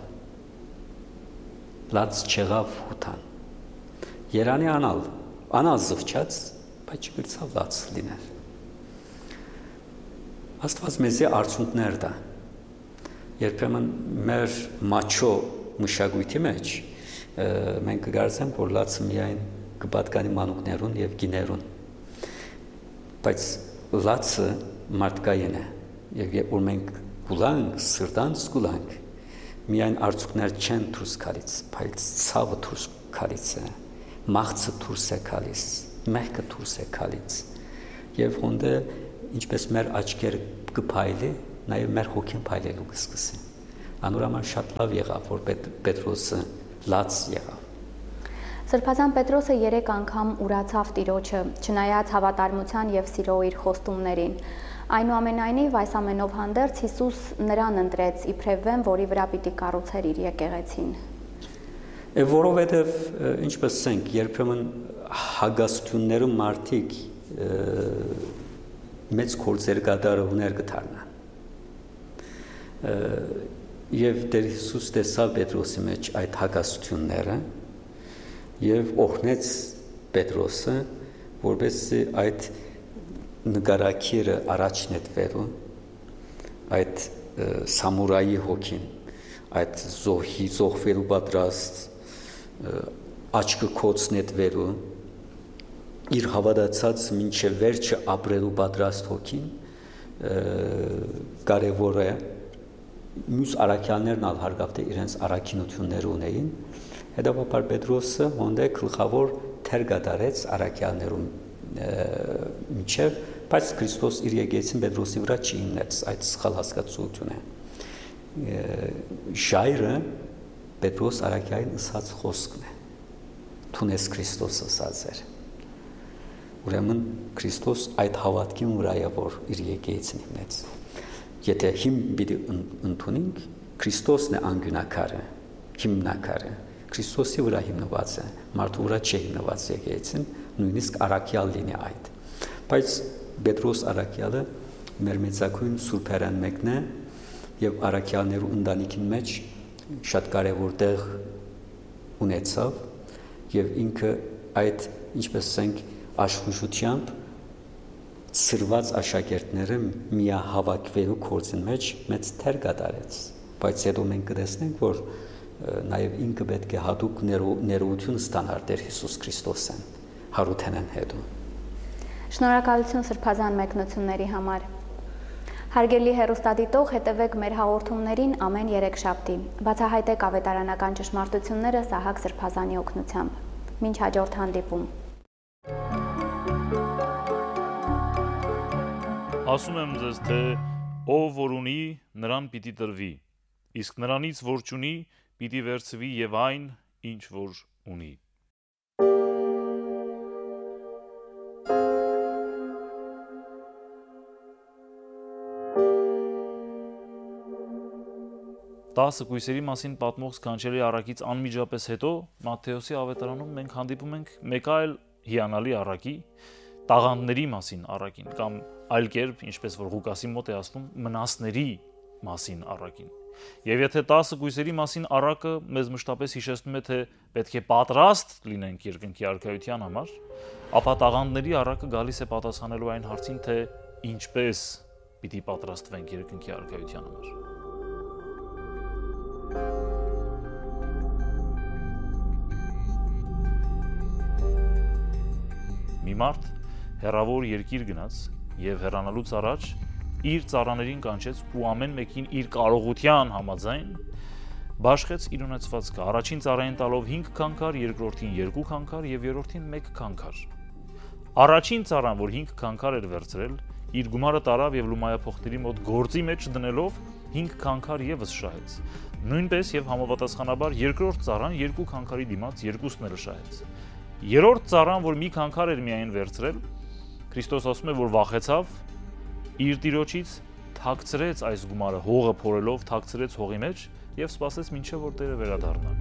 Լաց չեղավ հութան։ Երանի անալ, անալ զղջաց, բայց չգրծավ լաց լինել։ Աստված մեզի արդյունքներ տա։ Երբեմն մեր մաչո մշակույթի մեջ մենք կգարձենք, որ լացը միայն կպատկանի մանուկներուն եւ գիներուն, բայց լացը մարդկային է եւ երբ որ մենք գուլանք, սրտանց գուլանք, միայն արդյունքներ չեն դուրս գալիս, բայց ցավը դուրս գալիս է, մաղցը դուրս է գալիս, մեղքը դուրս է գալիս եւ հոնդը ինչպես մեր աչքերը կփայլի, նաև մեր հոգին փայլելու կսկսի։ Անորոման շատ լավ եղավ, որ Պետրոսը լաց եղավ։ Սրբազան Պետրոսը երեք անգամ ուրացավ Տիրոջը, չնայած հավատարմության եւ սիրո իր խոստումներին։ Այնուամենայնիվ, այս ամենով հանդերձ Հիսուս նրան ընտրեց իբրև վեմ, որի վրա պիտի կառուցեր իր եկեղեցին։ Որովհետև, ինչպես ասենք, երբեմն հագաստությունները մարդիկ մեծ գործեր կատարողներ կդառնան։ Եվ Տեր Հիսուս տեսավ Պետրոսի մեջ այդ հագաստությունները եւ օգնեց Պետրոսը, որպեսզի այդ նկարակիրը առաջ նետվելու, այդ սամուրայի հոգին, այդ զոհի զոհվելու պատրաստ, աչքը կոց նետվելու, իր հավատացած մինչև վերջը ապրելու պատրաստ հոգին կարևոր է։ Մյուս առաքյալներն ալ հարգավ թե իրենց առաքինություններ ունեին, հետևաբար Պետրոսը հոնդե գլխավոր թեր կատարեց առաքյալներում միջև, բայց Քրիստոս իր եկեղեցին Պետրոսի վրա չի հիմնեց, այդ սխալ հասկացություն է։ Ժայռը Պետրոս առաքյալին ասած խոսքն է, թունես Քրիստոս ասած էր։ Ուրեմն Քրիստոս այդ հավատքին վրա է, որ իր եկեղեցին հիմնեց։ Եթե հիմ պիտի ընդունենք, Քրիստոսն է անգյունակարը, հիմնակարը, Քրիստոսի վրա հիմնված է, մարդու վրա չի հիմնված եկեղեցին, նույնիսկ առաքյալ լինի այդ։ Բայց Պետրոս առաքյալը մեր մեծագույն սուրբերան մեկն է եւ առաքյալներու ընտանիքին մեջ շատ կարեւոր տեղ ունեցավ եւ ինքը այդ, ինչպես ասենք, աշխուժությամբ սրված աշակերտները միահավաքվելու գործին մեջ մեծ թեր կատարեց, բայց հետո մենք կտեսնենք, որ նաև ինքը պետք է հատուկ ներողություն ստանար Տեր Հիսուս Քրիստոսեն, հարութենեն հետո։ Շնորհակալություն սրբազան մեկնությունների համար։ Հարգելի հեռուստադիտող, հետևեք մեր հաղորդումներին ամեն երեքշաբթի։ Բացահայտեք ավետարանական ճշմարտությունները Սահակ Սրբազանի օգնությամբ։ Մինչ հաջորդ հանդիպում։ Ասում եմ ձեզ, թե ով որ ունի, նրան պիտի տրվի, իսկ նրանից որ չունի, պիտի վերցվի եւ այն, ինչ որ ունի։ Տասը կույսերի մասին պատմող սքանչելի առակից անմիջապես հետո Մատթեոսի ավետարանում մենք հանդիպում ենք մեկ այլ հիանալի առակի, տաղանդների մասին առակին, կամ այլ կերպ, ինչպես որ Ղուկասի մոտ է ասվում, մնասների մասին առակին։ Եվ եթե տասը կույսերի մասին առակը մեզ մշտապես հիշեցնում է, թե պետք է պատրաստ լինենք երկնքի արքայության համար, ապա տաղանդների առակը գալիս է պատասխանելու այն հարցին, թե ինչպես պիտի պատրաստվենք երկնքի արքայության համար։ Մի մարդ հեռավոր երկիր գնաց եւ հեռանալուց առաջ իր ծառաներին կանչեց ու ամեն մեկին իր կարողության համաձայն բաշխեց իր ունեցվածքը, առաջին ծառային տալով հինգ քանքար, երկրորդին երկու քանքար եւ երրորդին մեկ քանքար։ Առաջին ծառան, որ հինգ քանքար էր վերցրել, իր գումարը տարավ եւ լումայափոխների մոտ գործի մեջ դնելով հինգ քանքար եւս շահեց։ Նույնպես եւ համապատասխանաբար երկրորդ ծառան երկու քանքարի դիմաց երկուսն էլ շահեց։ Երրորդ ծառան, որ մի քանքար էր միայն վերցրել, Քրիստոս ասում է, որ վախեցավ իր տիրոջից, թաքցրեց այս գումարը հողը փորելով, թաքցրեց հողի մեջ եւ սպասեց մինչեւ որ Տերը վերադառնա։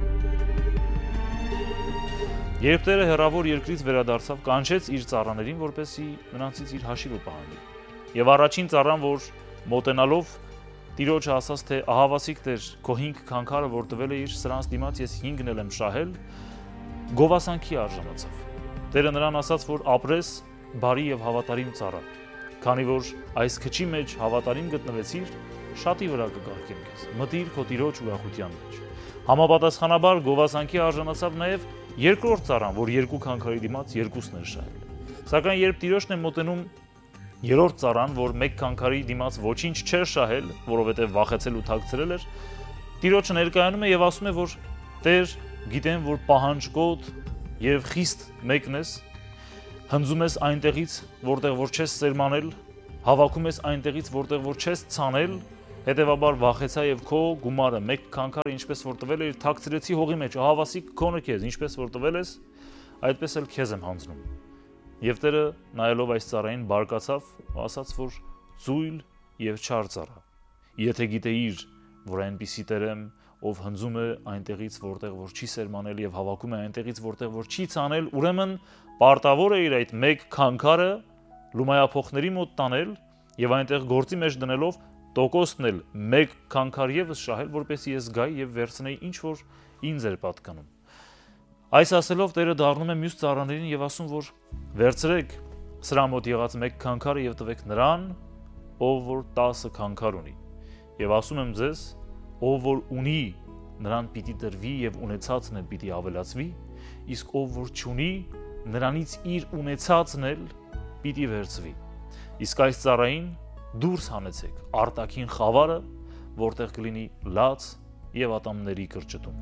Երբ Տերը հեռավոր երկրից վերադարձավ, կանչեց իր ծառաներին, որպեսզի նրանցից իր հաշիվը պահանջի։ Եվ առաջին ծառան, որ մոտենալով Տիրոջը ասաց, թե ահավասիկ Տեր, քո հինգ քանքարը, որ տվել է իր, սրանց դիմաց ես հինգն էլ եմ շահել, գովասանքի արժանացավ։ Տերը նրան ասաց, որ ապրես բարի եւ հավատարիմ ծառա, քանի որ այս քչի մեջ հավատարիմ գտնվեցիր, շատի վրա կկարգեմ քեզ։ Մտիր քո տիրոջ ուրախության մեջ։ Համապատասխանաբար գովասանքի արժանացավ նաեւ երկրորդ ծառան, որ երկու քանքարի դիմաց երկուսն էր շահել։ Սակայն երբ տիրոջն է մոտենում երրորդ ծառան, որ մեկ քանքարի դիմաց ոչինչ չէր շահել, որովհետեւ վախեցել ու թաքցրել էր, տիրոջը ներկայանում է եւ ասում է, որ Տեր, գիտեմ, որ պահանջկոտ եւ խիստ մեկն ես, հնձում ես այնտեղից, որտեղ որ չես սերմանել, Հավաքում ես այնտեղից, որտեղ որ չես ցանել, հետևաբար վախեցա եւ քո գումարը մեկ քանքարը ինչպես որ տվել էր թաքցրեցի հողի մեջ, ահավասիկ քոնը քեզ, ինչպես որ տվել ես, այդպես էլ քեզ եմ հանձնում։ Եվ Տերը նայելով այս ծառային բարկացավ, ասաց, որ ծույլ եւ չար ծառա։ Եթե գիտեիր, որ այնպիսի Տեր եմ, ով հնձում է այնտեղից, որտեղ որ չի սերմանել եւ հավաքում է այնտեղից, որտեղ որ չի ցանել, ուրեմն պարտավոր է իր այդ մեկ քանքարը լումայափոխների մոտ տանել եւ այնտեղ գործի մեջ դնելով տոկոսն էլ մեկ քանքար եւս շահել, որպեսզի ես գայի եւ վերցնեի ինչ որ ինձ էր պատկանում։ Այս ասելով Տերը դառնում է մյուս ծառաներին եւ ասում, որ վերցրեք սրա մոտ եղած մեկ քանքարը եւ տվեք նրան, ով որ տասը քանքար ունի։ Եվ ասում եմ ձեզ, ով որ ունի, նրան պիտի տրվի եւ ունեցածն էլ պիտի ավելացվի, իսկ ով որ չունի, նրանից իր ունեցածն էլ պիտի վերցվի։ Իսկ այս ծառային դուրս հանեցեք արտաքին խավարը, որտեղ կլինի լաց եւ ատամների կրճտում։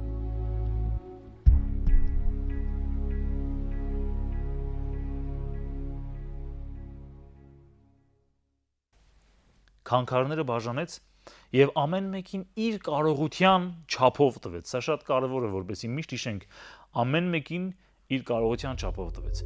Քանքարները բաժանեց եւ ամեն մեկին իր կարողության չափով տվեց։ Սա շատ կարեւոր է, որպեսզի միշտ հիշենք, ամեն մեկին իր կարողության չափով տվեց։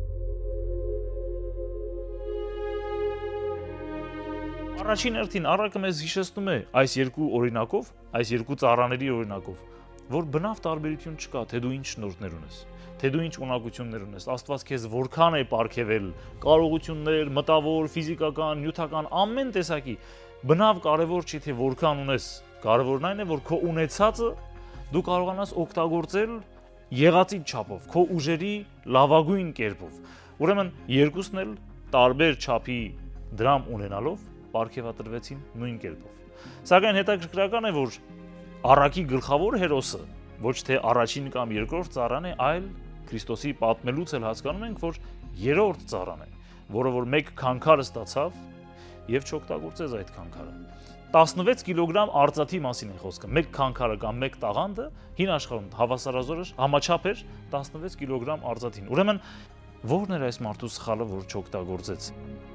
Առաջին հերթին առակը մեզ հիշեցնում է այս երկու օրինակով, այս երկու ծառաների օրինակով, որ բնավ տարբերություն չկա, թե դու ինչ շնորհներ ունես, թե դու ինչ ունակություններ ունես, Աստված քեզ որքան է պարգևել, կարողություններ, մտավոր, ֆիզիկական, նյութական, ամեն տեսակի, բնավ կարևոր չի, թե որքան ունես, կարևորն այն է, որ քո ունեցածը դու կարողանաս օգտագործել եղածի չափով, քո ուժերի լավագույն կերպով։ Ուրեմն երկուսն էլ տարբեր չափի դրամ ունենալով պարգևատրվեցին նույն կերպով։ Սակայն հետաքրքրական է, որ առակի գլխավոր հերոսը ոչ թե առաջին կամ երկրորդ ծառան է, այլ Քրիստոսի պատմելուց էլ հասկանում ենք, որ երրորդ ծառան է, որը որ մեկ քանքար ստացավ եւ չօգտագործեց այդ քանքարը։ տասնվեց կիլոգրամ արծաթի մասին է խոսքը։ Մեկ քանքարը կամ մեկ տաղանդը հին աշխարհում հավասարազորը համաչափ էր տասնվեց կիլոգրամ արծաթին։ Ուրեմն ո՞րն էր այս մարդու սխալը, որ չօգտագործեց։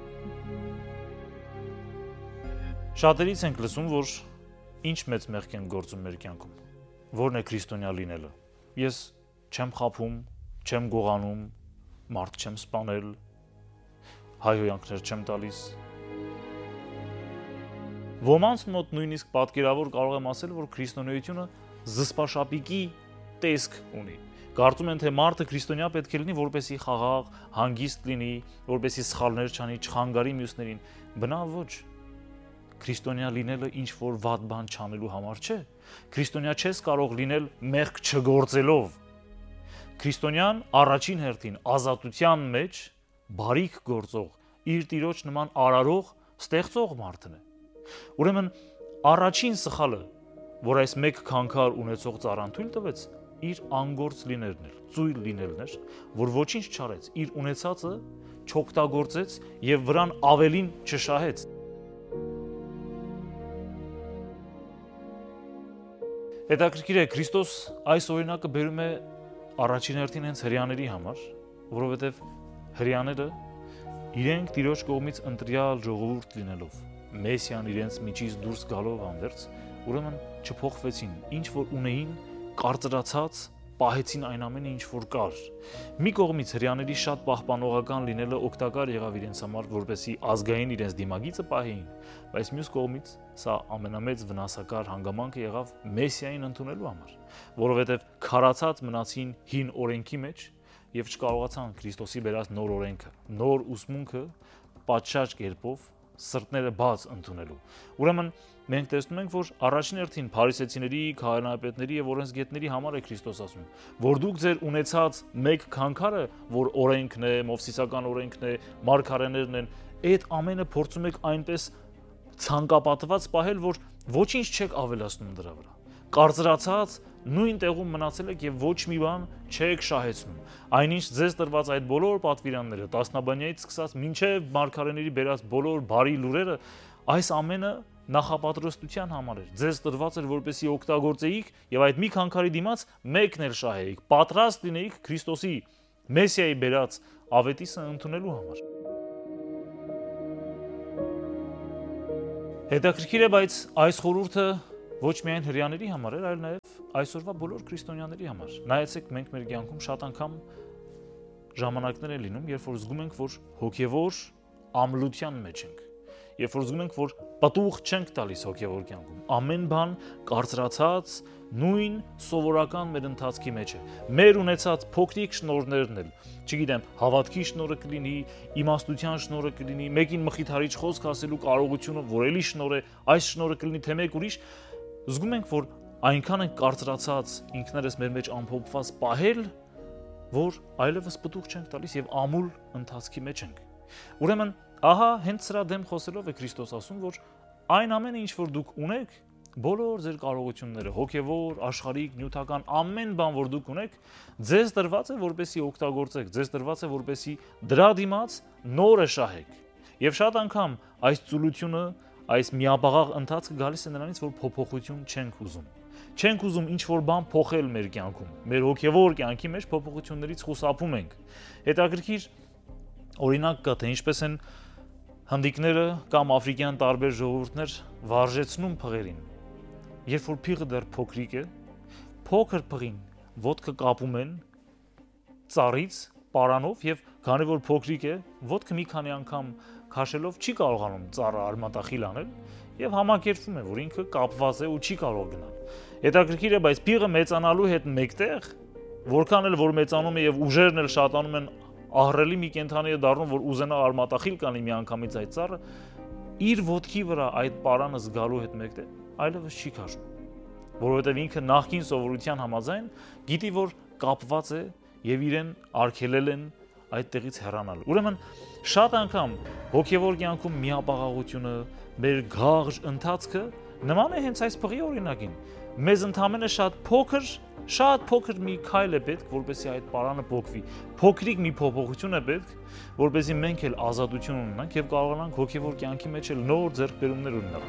Շատերից ենք լսում, որ ինչ մեծ մեղք են գործում մեր կյանքում։ Որն է քրիստոնյա լինելը։ Ես չեմ խաբում, չեմ գողանում, մարդ չեմ սպանել, հայհոյանքներ չեմ տալիս։ Ոմանց մոտ նույնիսկ պատկերավոր կարող եմ ասել, որ քրիստոնեությունը զսպաշապիկի տեսք ունի։ Կարծում են, թե մարդը քրիստոնյա պետք է լինի, որպեսզի խաղաղ, հանգիստ լինի, որպեսզի սխալներ չանի, չխանգարի մյուսներին։ Բնավ ոչ։ Քրիստոնյա լինելը ինչ որ վատ բան չանելու համար չէ։ Քրիստոնյա չես կարող լինել մեղք չգործելով։ Քրիստոնյան առաջին հերթին ազատության մեջ բարիք գործող, իր Տիրոջ նման արարող, ստեղծող մարդն է։ Ուրեմն առաջին սխալը, որ այս մեկ քանքար ունեցող ծառան թույլ տվեց, իր անգործ լինելն էր, ծույլ լինելն էր, որ ոչինչ չարեց, իր ունեցածը չօգտագործեց եւ վրան ավելին չշահեց։ Հետաքրքիր է, Քրիստոս այս օրինակը բերում է առաջին հերթին հենց հրեաների համար, որովհետև հրեաները իրենք Տիրոջ կողմից ընտրյալ ժողովուրդ լինելով, Մեսիան իրենց միջից դուրս գալով հանդերձ, ուրեմն չփոխվեցին, ինչ որ ունեին, կարծրացած պահեցին այն ամենը, ինչ որ կար։ Մի կողմից հրեաների շատ պահպանողական լինելը օգտակար եղավ իրենց համար, որպեսզի ազգային իրենց դիմագիծը պահեին, բայց մյուս կողմից սա ամենամեծ վնասակար հանգամանքը եղավ Մեսիային ընդունելու համար, որովհետև քարացած մնացին հին օրենքի մեջ եւ չկարողացան Քրիստոսի բերած նոր օրենքը, նոր ուսմունքը պատշաճ կերպով սրտները բաց ընդունելու։ Ուրեմն մենք տեսնում ենք, որ առաջին հերթին փարիսեցիների, քահանայապետների եւ օրենսգետների համար է Քրիստոս ասում, որ դուք ձեր ունեցած մեկ քանքարը, որ օրենքն է, մովսիսական օրենքն է, մարգարեներն են, այդ ամենը փորձում եք այնպես ցանկապատված պահել, որ ոչինչ չեք ավելացնում դրա վրա։ Կարծրացած նույն տեղում մնացել եք եւ ոչ մի բան չեք շահեցնում։ Այնինչ ձեզ տրված այդ բոլոր պատվիրանները, տասնաբանյայից սկսած մինչև մարգարեների բերած բոլոր բարի լուրերը, այս ամենը նախապատրաստության համար էր։ Ձեզ տրված էր, որպեսզի օգտագործեիք եւ այդ մի քանքարի դիմաց մեկն էլ շահեիք, պատրաստ լինեիք Քրիստոսի Մեսիայի բերած ավետիսը ընդունելու համար։ Հետաքրքիր է, բայց այս խորհուրդը ոչ միայն հրեաների համար էր, այլ նաև այսօրվա բոլոր քրիստոնյաների համար։ Նայեցեք, մենք մեր կյանքում շատ անգամ ժամանակներ են լինում, երբ որ զգում ենք, որ հոգևոր ամլության մեջ ենք, երբ որ զգում ենք, որ պտուղ չենք տալիս հոգևոր կյանքում, ամեն բան կարծրացած, նույն սովորական մեր ընթացքի մեջ է։ Մեր ունեցած փոքրիկ շնորհներն էլ, չգիտեմ, հավատքի շնորհը կլինի, իմաստության շնորհը կլինի, մեկին մխիթարիչ խոսք ասելու կարողությունը, որ էլի շնորհ է, այս շնորհը կլինի թե մեկ ուրիշ, զգում ենք, որ այնքան ենք կարծրացած, ինքներս մեր մեջ ամփոփված պահել, որ այլևս պտուղ չենք տալիս եւ ամուլ ընթացքի մեջ ենք։ Ուրեմն, ահա հենց սրա դեմ խոսելով է Քրիստոս ասում, որ այն ամենը, ինչ որ դուք ունեք, բոլոր ձեր կարողությունները, հոգևոր, աշխարհիկ, նյութական ամեն բան, որ դուք ունեք, ձեզ տրված է, որպեսզի օգտագործեք, ձեզ տրված է, որպեսզի դրա դիմաց նորը շահեք։ Եվ շատ անգամ այս ծուլությունը, այս միաբաղաղ ընթացքը գալիս է նրանից, որ փոփոխություն չենք ուզում։ Չենք ուզում ինչ-որ բան փոխել մեր կյանքում։ Մեր հոգևոր կյանքի մեջ փոփոխություններից խուսափում ենք։ Հետաքրքիր օրինակ կա, թե ինչպես են հնդիկները կամ աֆրիկյան տարբեր ժողովուրդներ վարժեցնում փղերին։ Երբ որ փիղը դեռ փոքրիկ է, փոքր փղին ոտքը կապում են ծառից, պարանով եւ քանի որ փոքրիկ է, ոտքը մի քանի անգամ քաշելով չի կարողանում ծառը արմատախիլ անել եւ համակերպվում է, որ ինքը կապված է ու չի կարող գնալ։ Հետաքրքիր է, բայց փիղը մեծանալու հետ մեկտեղ, որքան էլ որ մեծանում է եւ ուժերն էլ շատանում են, ահռելի մի կենդանի է դառնում, որ ուզենա արմատախիլ կանի մի անգամից այդ ծառը, իր ոտքի վրա այդ պարանը զգալու հետ մեկտեղ այլևս չի քաշում, որովհետև ինքը նախկին սովորության համաձայն գիտի, որ կապված է եւ իրեն արգելել են այդտեղից հեռանալ։ Ուրեմն շատ անգամ հոգևոր կյանքում միապաղաղությունը, մեր գաղ ընթացքը նման է հենց այս փղի օրինակին։ Մեզ ընդամենը շատ փոքր, շատ փոքր մի քայլ է պետք, որպեսզի այդ պարանը փոխվի։ Փոքրիկ մի փոփոխություն է պետք, որպեսզի մենք էլ ազատություն ունենանք եւ կարողանանք հոգևոր կյանքի մեջ էլ նոր ձեռքբերումներ ունենալ։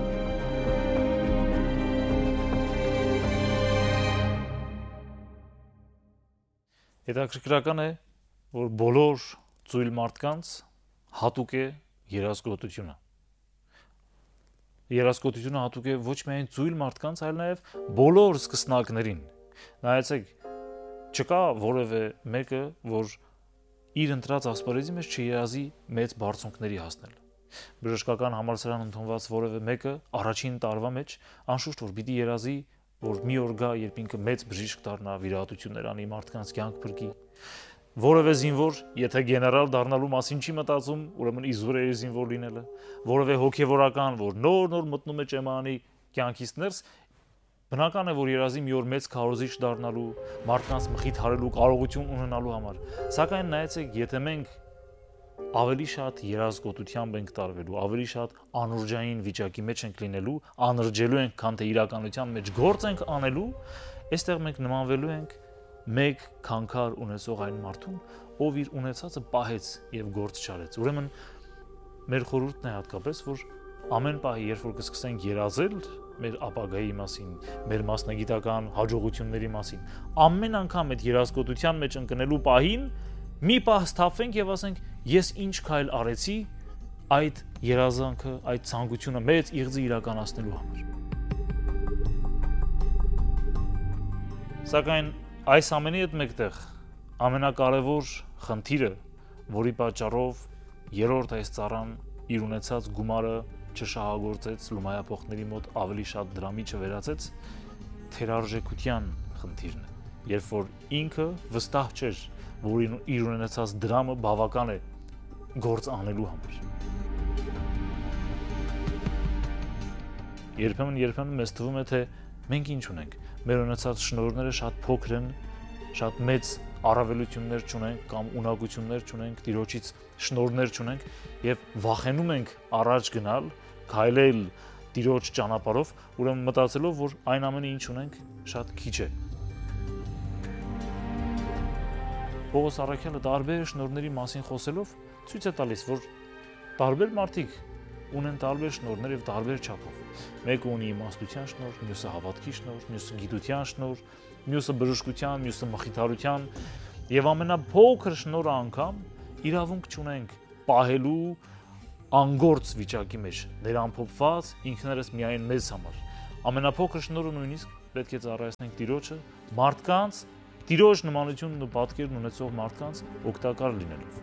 Հետաքրքրական է, որ բոլոր ծույլ մարդկանց հատուկ է երազգոտությունը։ Երազգոտությունը հատուկ է ոչ միայն ծույլ մարդկանց, այլ նաև բոլոր սկսնակներին։ Նայեցեք, չկա որևէ մեկը, որ իր ընտրած ասպարեզի մեջ չերազի մեծ բարձունքների հասնել։ Բժշկական համալսարան ընդունված որևէ մեկը առաջին տարվա մեջ անշուշտ որ պիտի երազի, որ մի օր գա, երբ ինքը մեծ բժիշկ դառնա, վիրահատություններ անի, մարդկանց կյանք փրկի։ Որևէ զինվոր, եթե գեներալ դառնալու մասին չի մտածում, ուրեմն իզուր է իր զինվոր լինելը, որևէ հոգևորական, որ նոր-նոր մտնում է ճեմանի կյանքից ներս, բնական է, որ երազի մի օր մեծ քարոզիչ դառնալու, մարդկանց մխիթարելու կարողություն ունենալու համար։ Սակայն նայեցեք, եթե մենք ավելի շատ երազգոտությամբ ենք տարվելու, ավելի շատ անուրջային վիճակի մեջ ենք լինելու, անրջելու ենք, քան թե իրականության մեջ գործ ենք անելու, այստեղ մենք նմանվելու ենք մեկ քանքար ունեցող այն մարդուն, ով իր ունեցածը պահեց եւ գործ չարեց։ Ուրեմն մեր խորհուրդն է հատկապես, որ ամեն պահի, երբ որ կսկսենք երազել մեր ապագայի մասին, մեր մասնագիտական հաջողությունների մասին, ամեն անգամ այդ երազգոտության մեջ ընկնելու պահին մի պահ սթափվենք եւ ասենք, ես ինչ քայլ արեցի այդ երազանքը, այդ ցանկությունը մեծ իղձի իրականացնելու համար։ Սակայն այս ամենի հետ մեկտեղ ամենակարևոր խնդիրը, որի պատճառով երրորդ այս ծառան իր ունեցած գումարը չշահագործեց, լումայափոխների մոտ ավելի շատ դրամի չվերածեց, թերարժեքության խնդիրն է, երբ որ ինքը վստահ չէր, որ իր ունեցած դրամը բավական է գործ անելու համար։ Երբեմն երբեմն մեզ թվում է, թե մենք ինչ ունենք, մեր ունեցած շնորհները շատ փոքր են, շատ մեծ առավելություններ չունենք կամ ունակություններ չունենք, Տիրոջից շնորհներ չունենք եւ վախենում ենք առաջ գնալ, քայլել Տիրոջ ճանապարհով, ուրեմն մտածելով, որ այն ամենը ինչ ունենք շատ քիչ է։ Պողոս առաքյալը տարբեր շնորհների մասին խոսելով ցույց է տալիս, որ տարբեր մարդիկ ունեն տարբեր շնորհներ եւ տարբեր չափով։ Մեկը ունի իմաստության շնորհ, մյուսը հավատքի շնորհ, մյուսը գիտության շնորհ, մյուսը բժշկության, մյուսը մխիթարության եւ ամենափոքր շնորհը անգամ իրավունք չունենք պահելու, անգործ վիճակի մեջ ներամփոփված ինքներս միայն մեզ համար։ Ամենափոքր շնորհը նույնիսկ պետք է ծառայեցնենք Տիրոջը, մարդկանց, Տիրոջ նմանությունն ու պատկերն ունեցող մարդկանց օգտակար լինելով։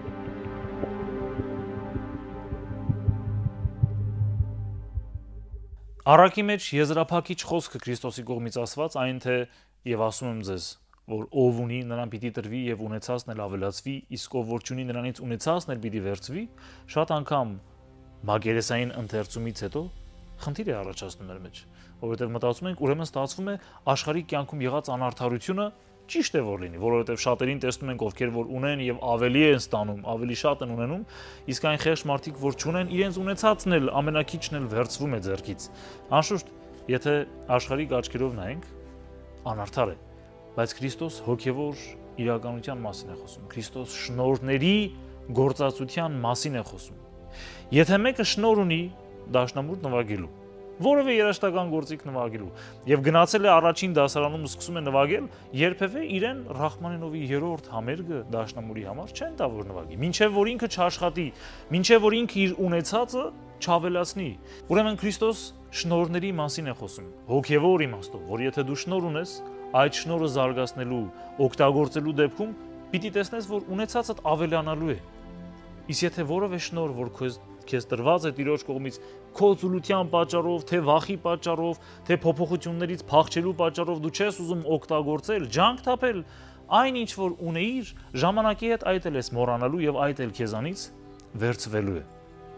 Առակի մեջ եզրափակիչ խոսքը Քրիստոսի կողմից ասված, այն թե եւ ասում եմ ձեզ, որ ով ունի, նրան պիտի տրվի եւ ունեցածն էլ ավելացվի, իսկ ով որ չունի, նրանից ունեցածն էլ պիտի վերցվի, շատ անգամ մագերեսային ընթերցումից հետո խնդիր է առաջացնում մեր մեջ, որովհետեւ մտածում ենք, ուրեմն ստացվում է աշխարհի կյանքում եղած անարդարությունը ճիշտ է որ լինի, որովհետեւ շատերին տեսնում ենք, ովքեր որ ունեն եւ ավելի են ստանում, ավելի շատ են ունենում, իսկ այն խեղճ մարդիկ, որ չունեն, իրենց ունեցածն էլ ամենակիչն էլ վերցվում է ձեռքից։ Անշուշտ, եթե աշխարհիկ աչքերով նայենք, անարդար է, բայց Քրիստոս հոգևոր իրականության մասին է խոսում։ Քրիստոս շնորհների գործածության մասին է խոսում։ Եթե մեկը շնորհ ունի դաշնամուր նվագելու, որևէ երաժշտական գործիք նվագելու եւ գնացել է առաջին դասարանում սկսում է նվագել, երբևէ իրեն Ռախմանինովի երրորդ համերգը դաշնամուրի համար չեն տա որ նվագի, մինչեւ որ ինքը չաշխատի, մինչեւ որ ինքը իր ունեցածը չավելացնի։ Ուրեմն Քրիստոս շնորհների մասին է խոսում, հոգևոր իմաստով, որ եթե դու շնորհ ունես, այդ շնորհը զարգացնելու, օգտագործելու դեպքում պիտի տեսնես, որ ունեցածդ ավելանալու է։ Իսկ եթե որևէ շնորհ, որ քեզ քեզ տրված է Տիրոջ կողմից, քո ծուլության պատճառով, թե վախի պատճառով, թե փոփոխություններից փախչելու պատճառով դու չես ուզում օգտագործել, ջանք թափել, այն ինչ որ ունեիր, ժամանակի հետ այդ էլ ես մոռանալու եւ այդ էլ քեզանից վերցվելու է։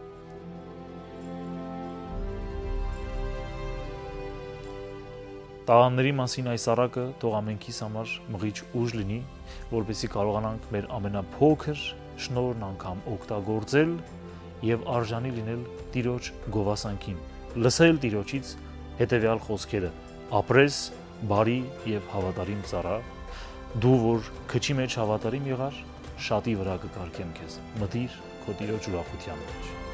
Տաղանների մասին այս առակը թող ամենքիս համար մղիչ ուժ լինի, որպեսզի կարողանանք մեր ամենափոքր շնորհն անգամ օգտագործել եւ արժանի լինել Տիրոջ գովասանքին, լսել Տիրոջից հետեւյալ խոսքերը. ապրես բարի եւ հավատարիմ ծառա, դու որ քչի մեջ հավատարիմ եղար, շատի վրա կկարգեմ քեզ, մտիր քո Տիրոջ ուրախության մեջ։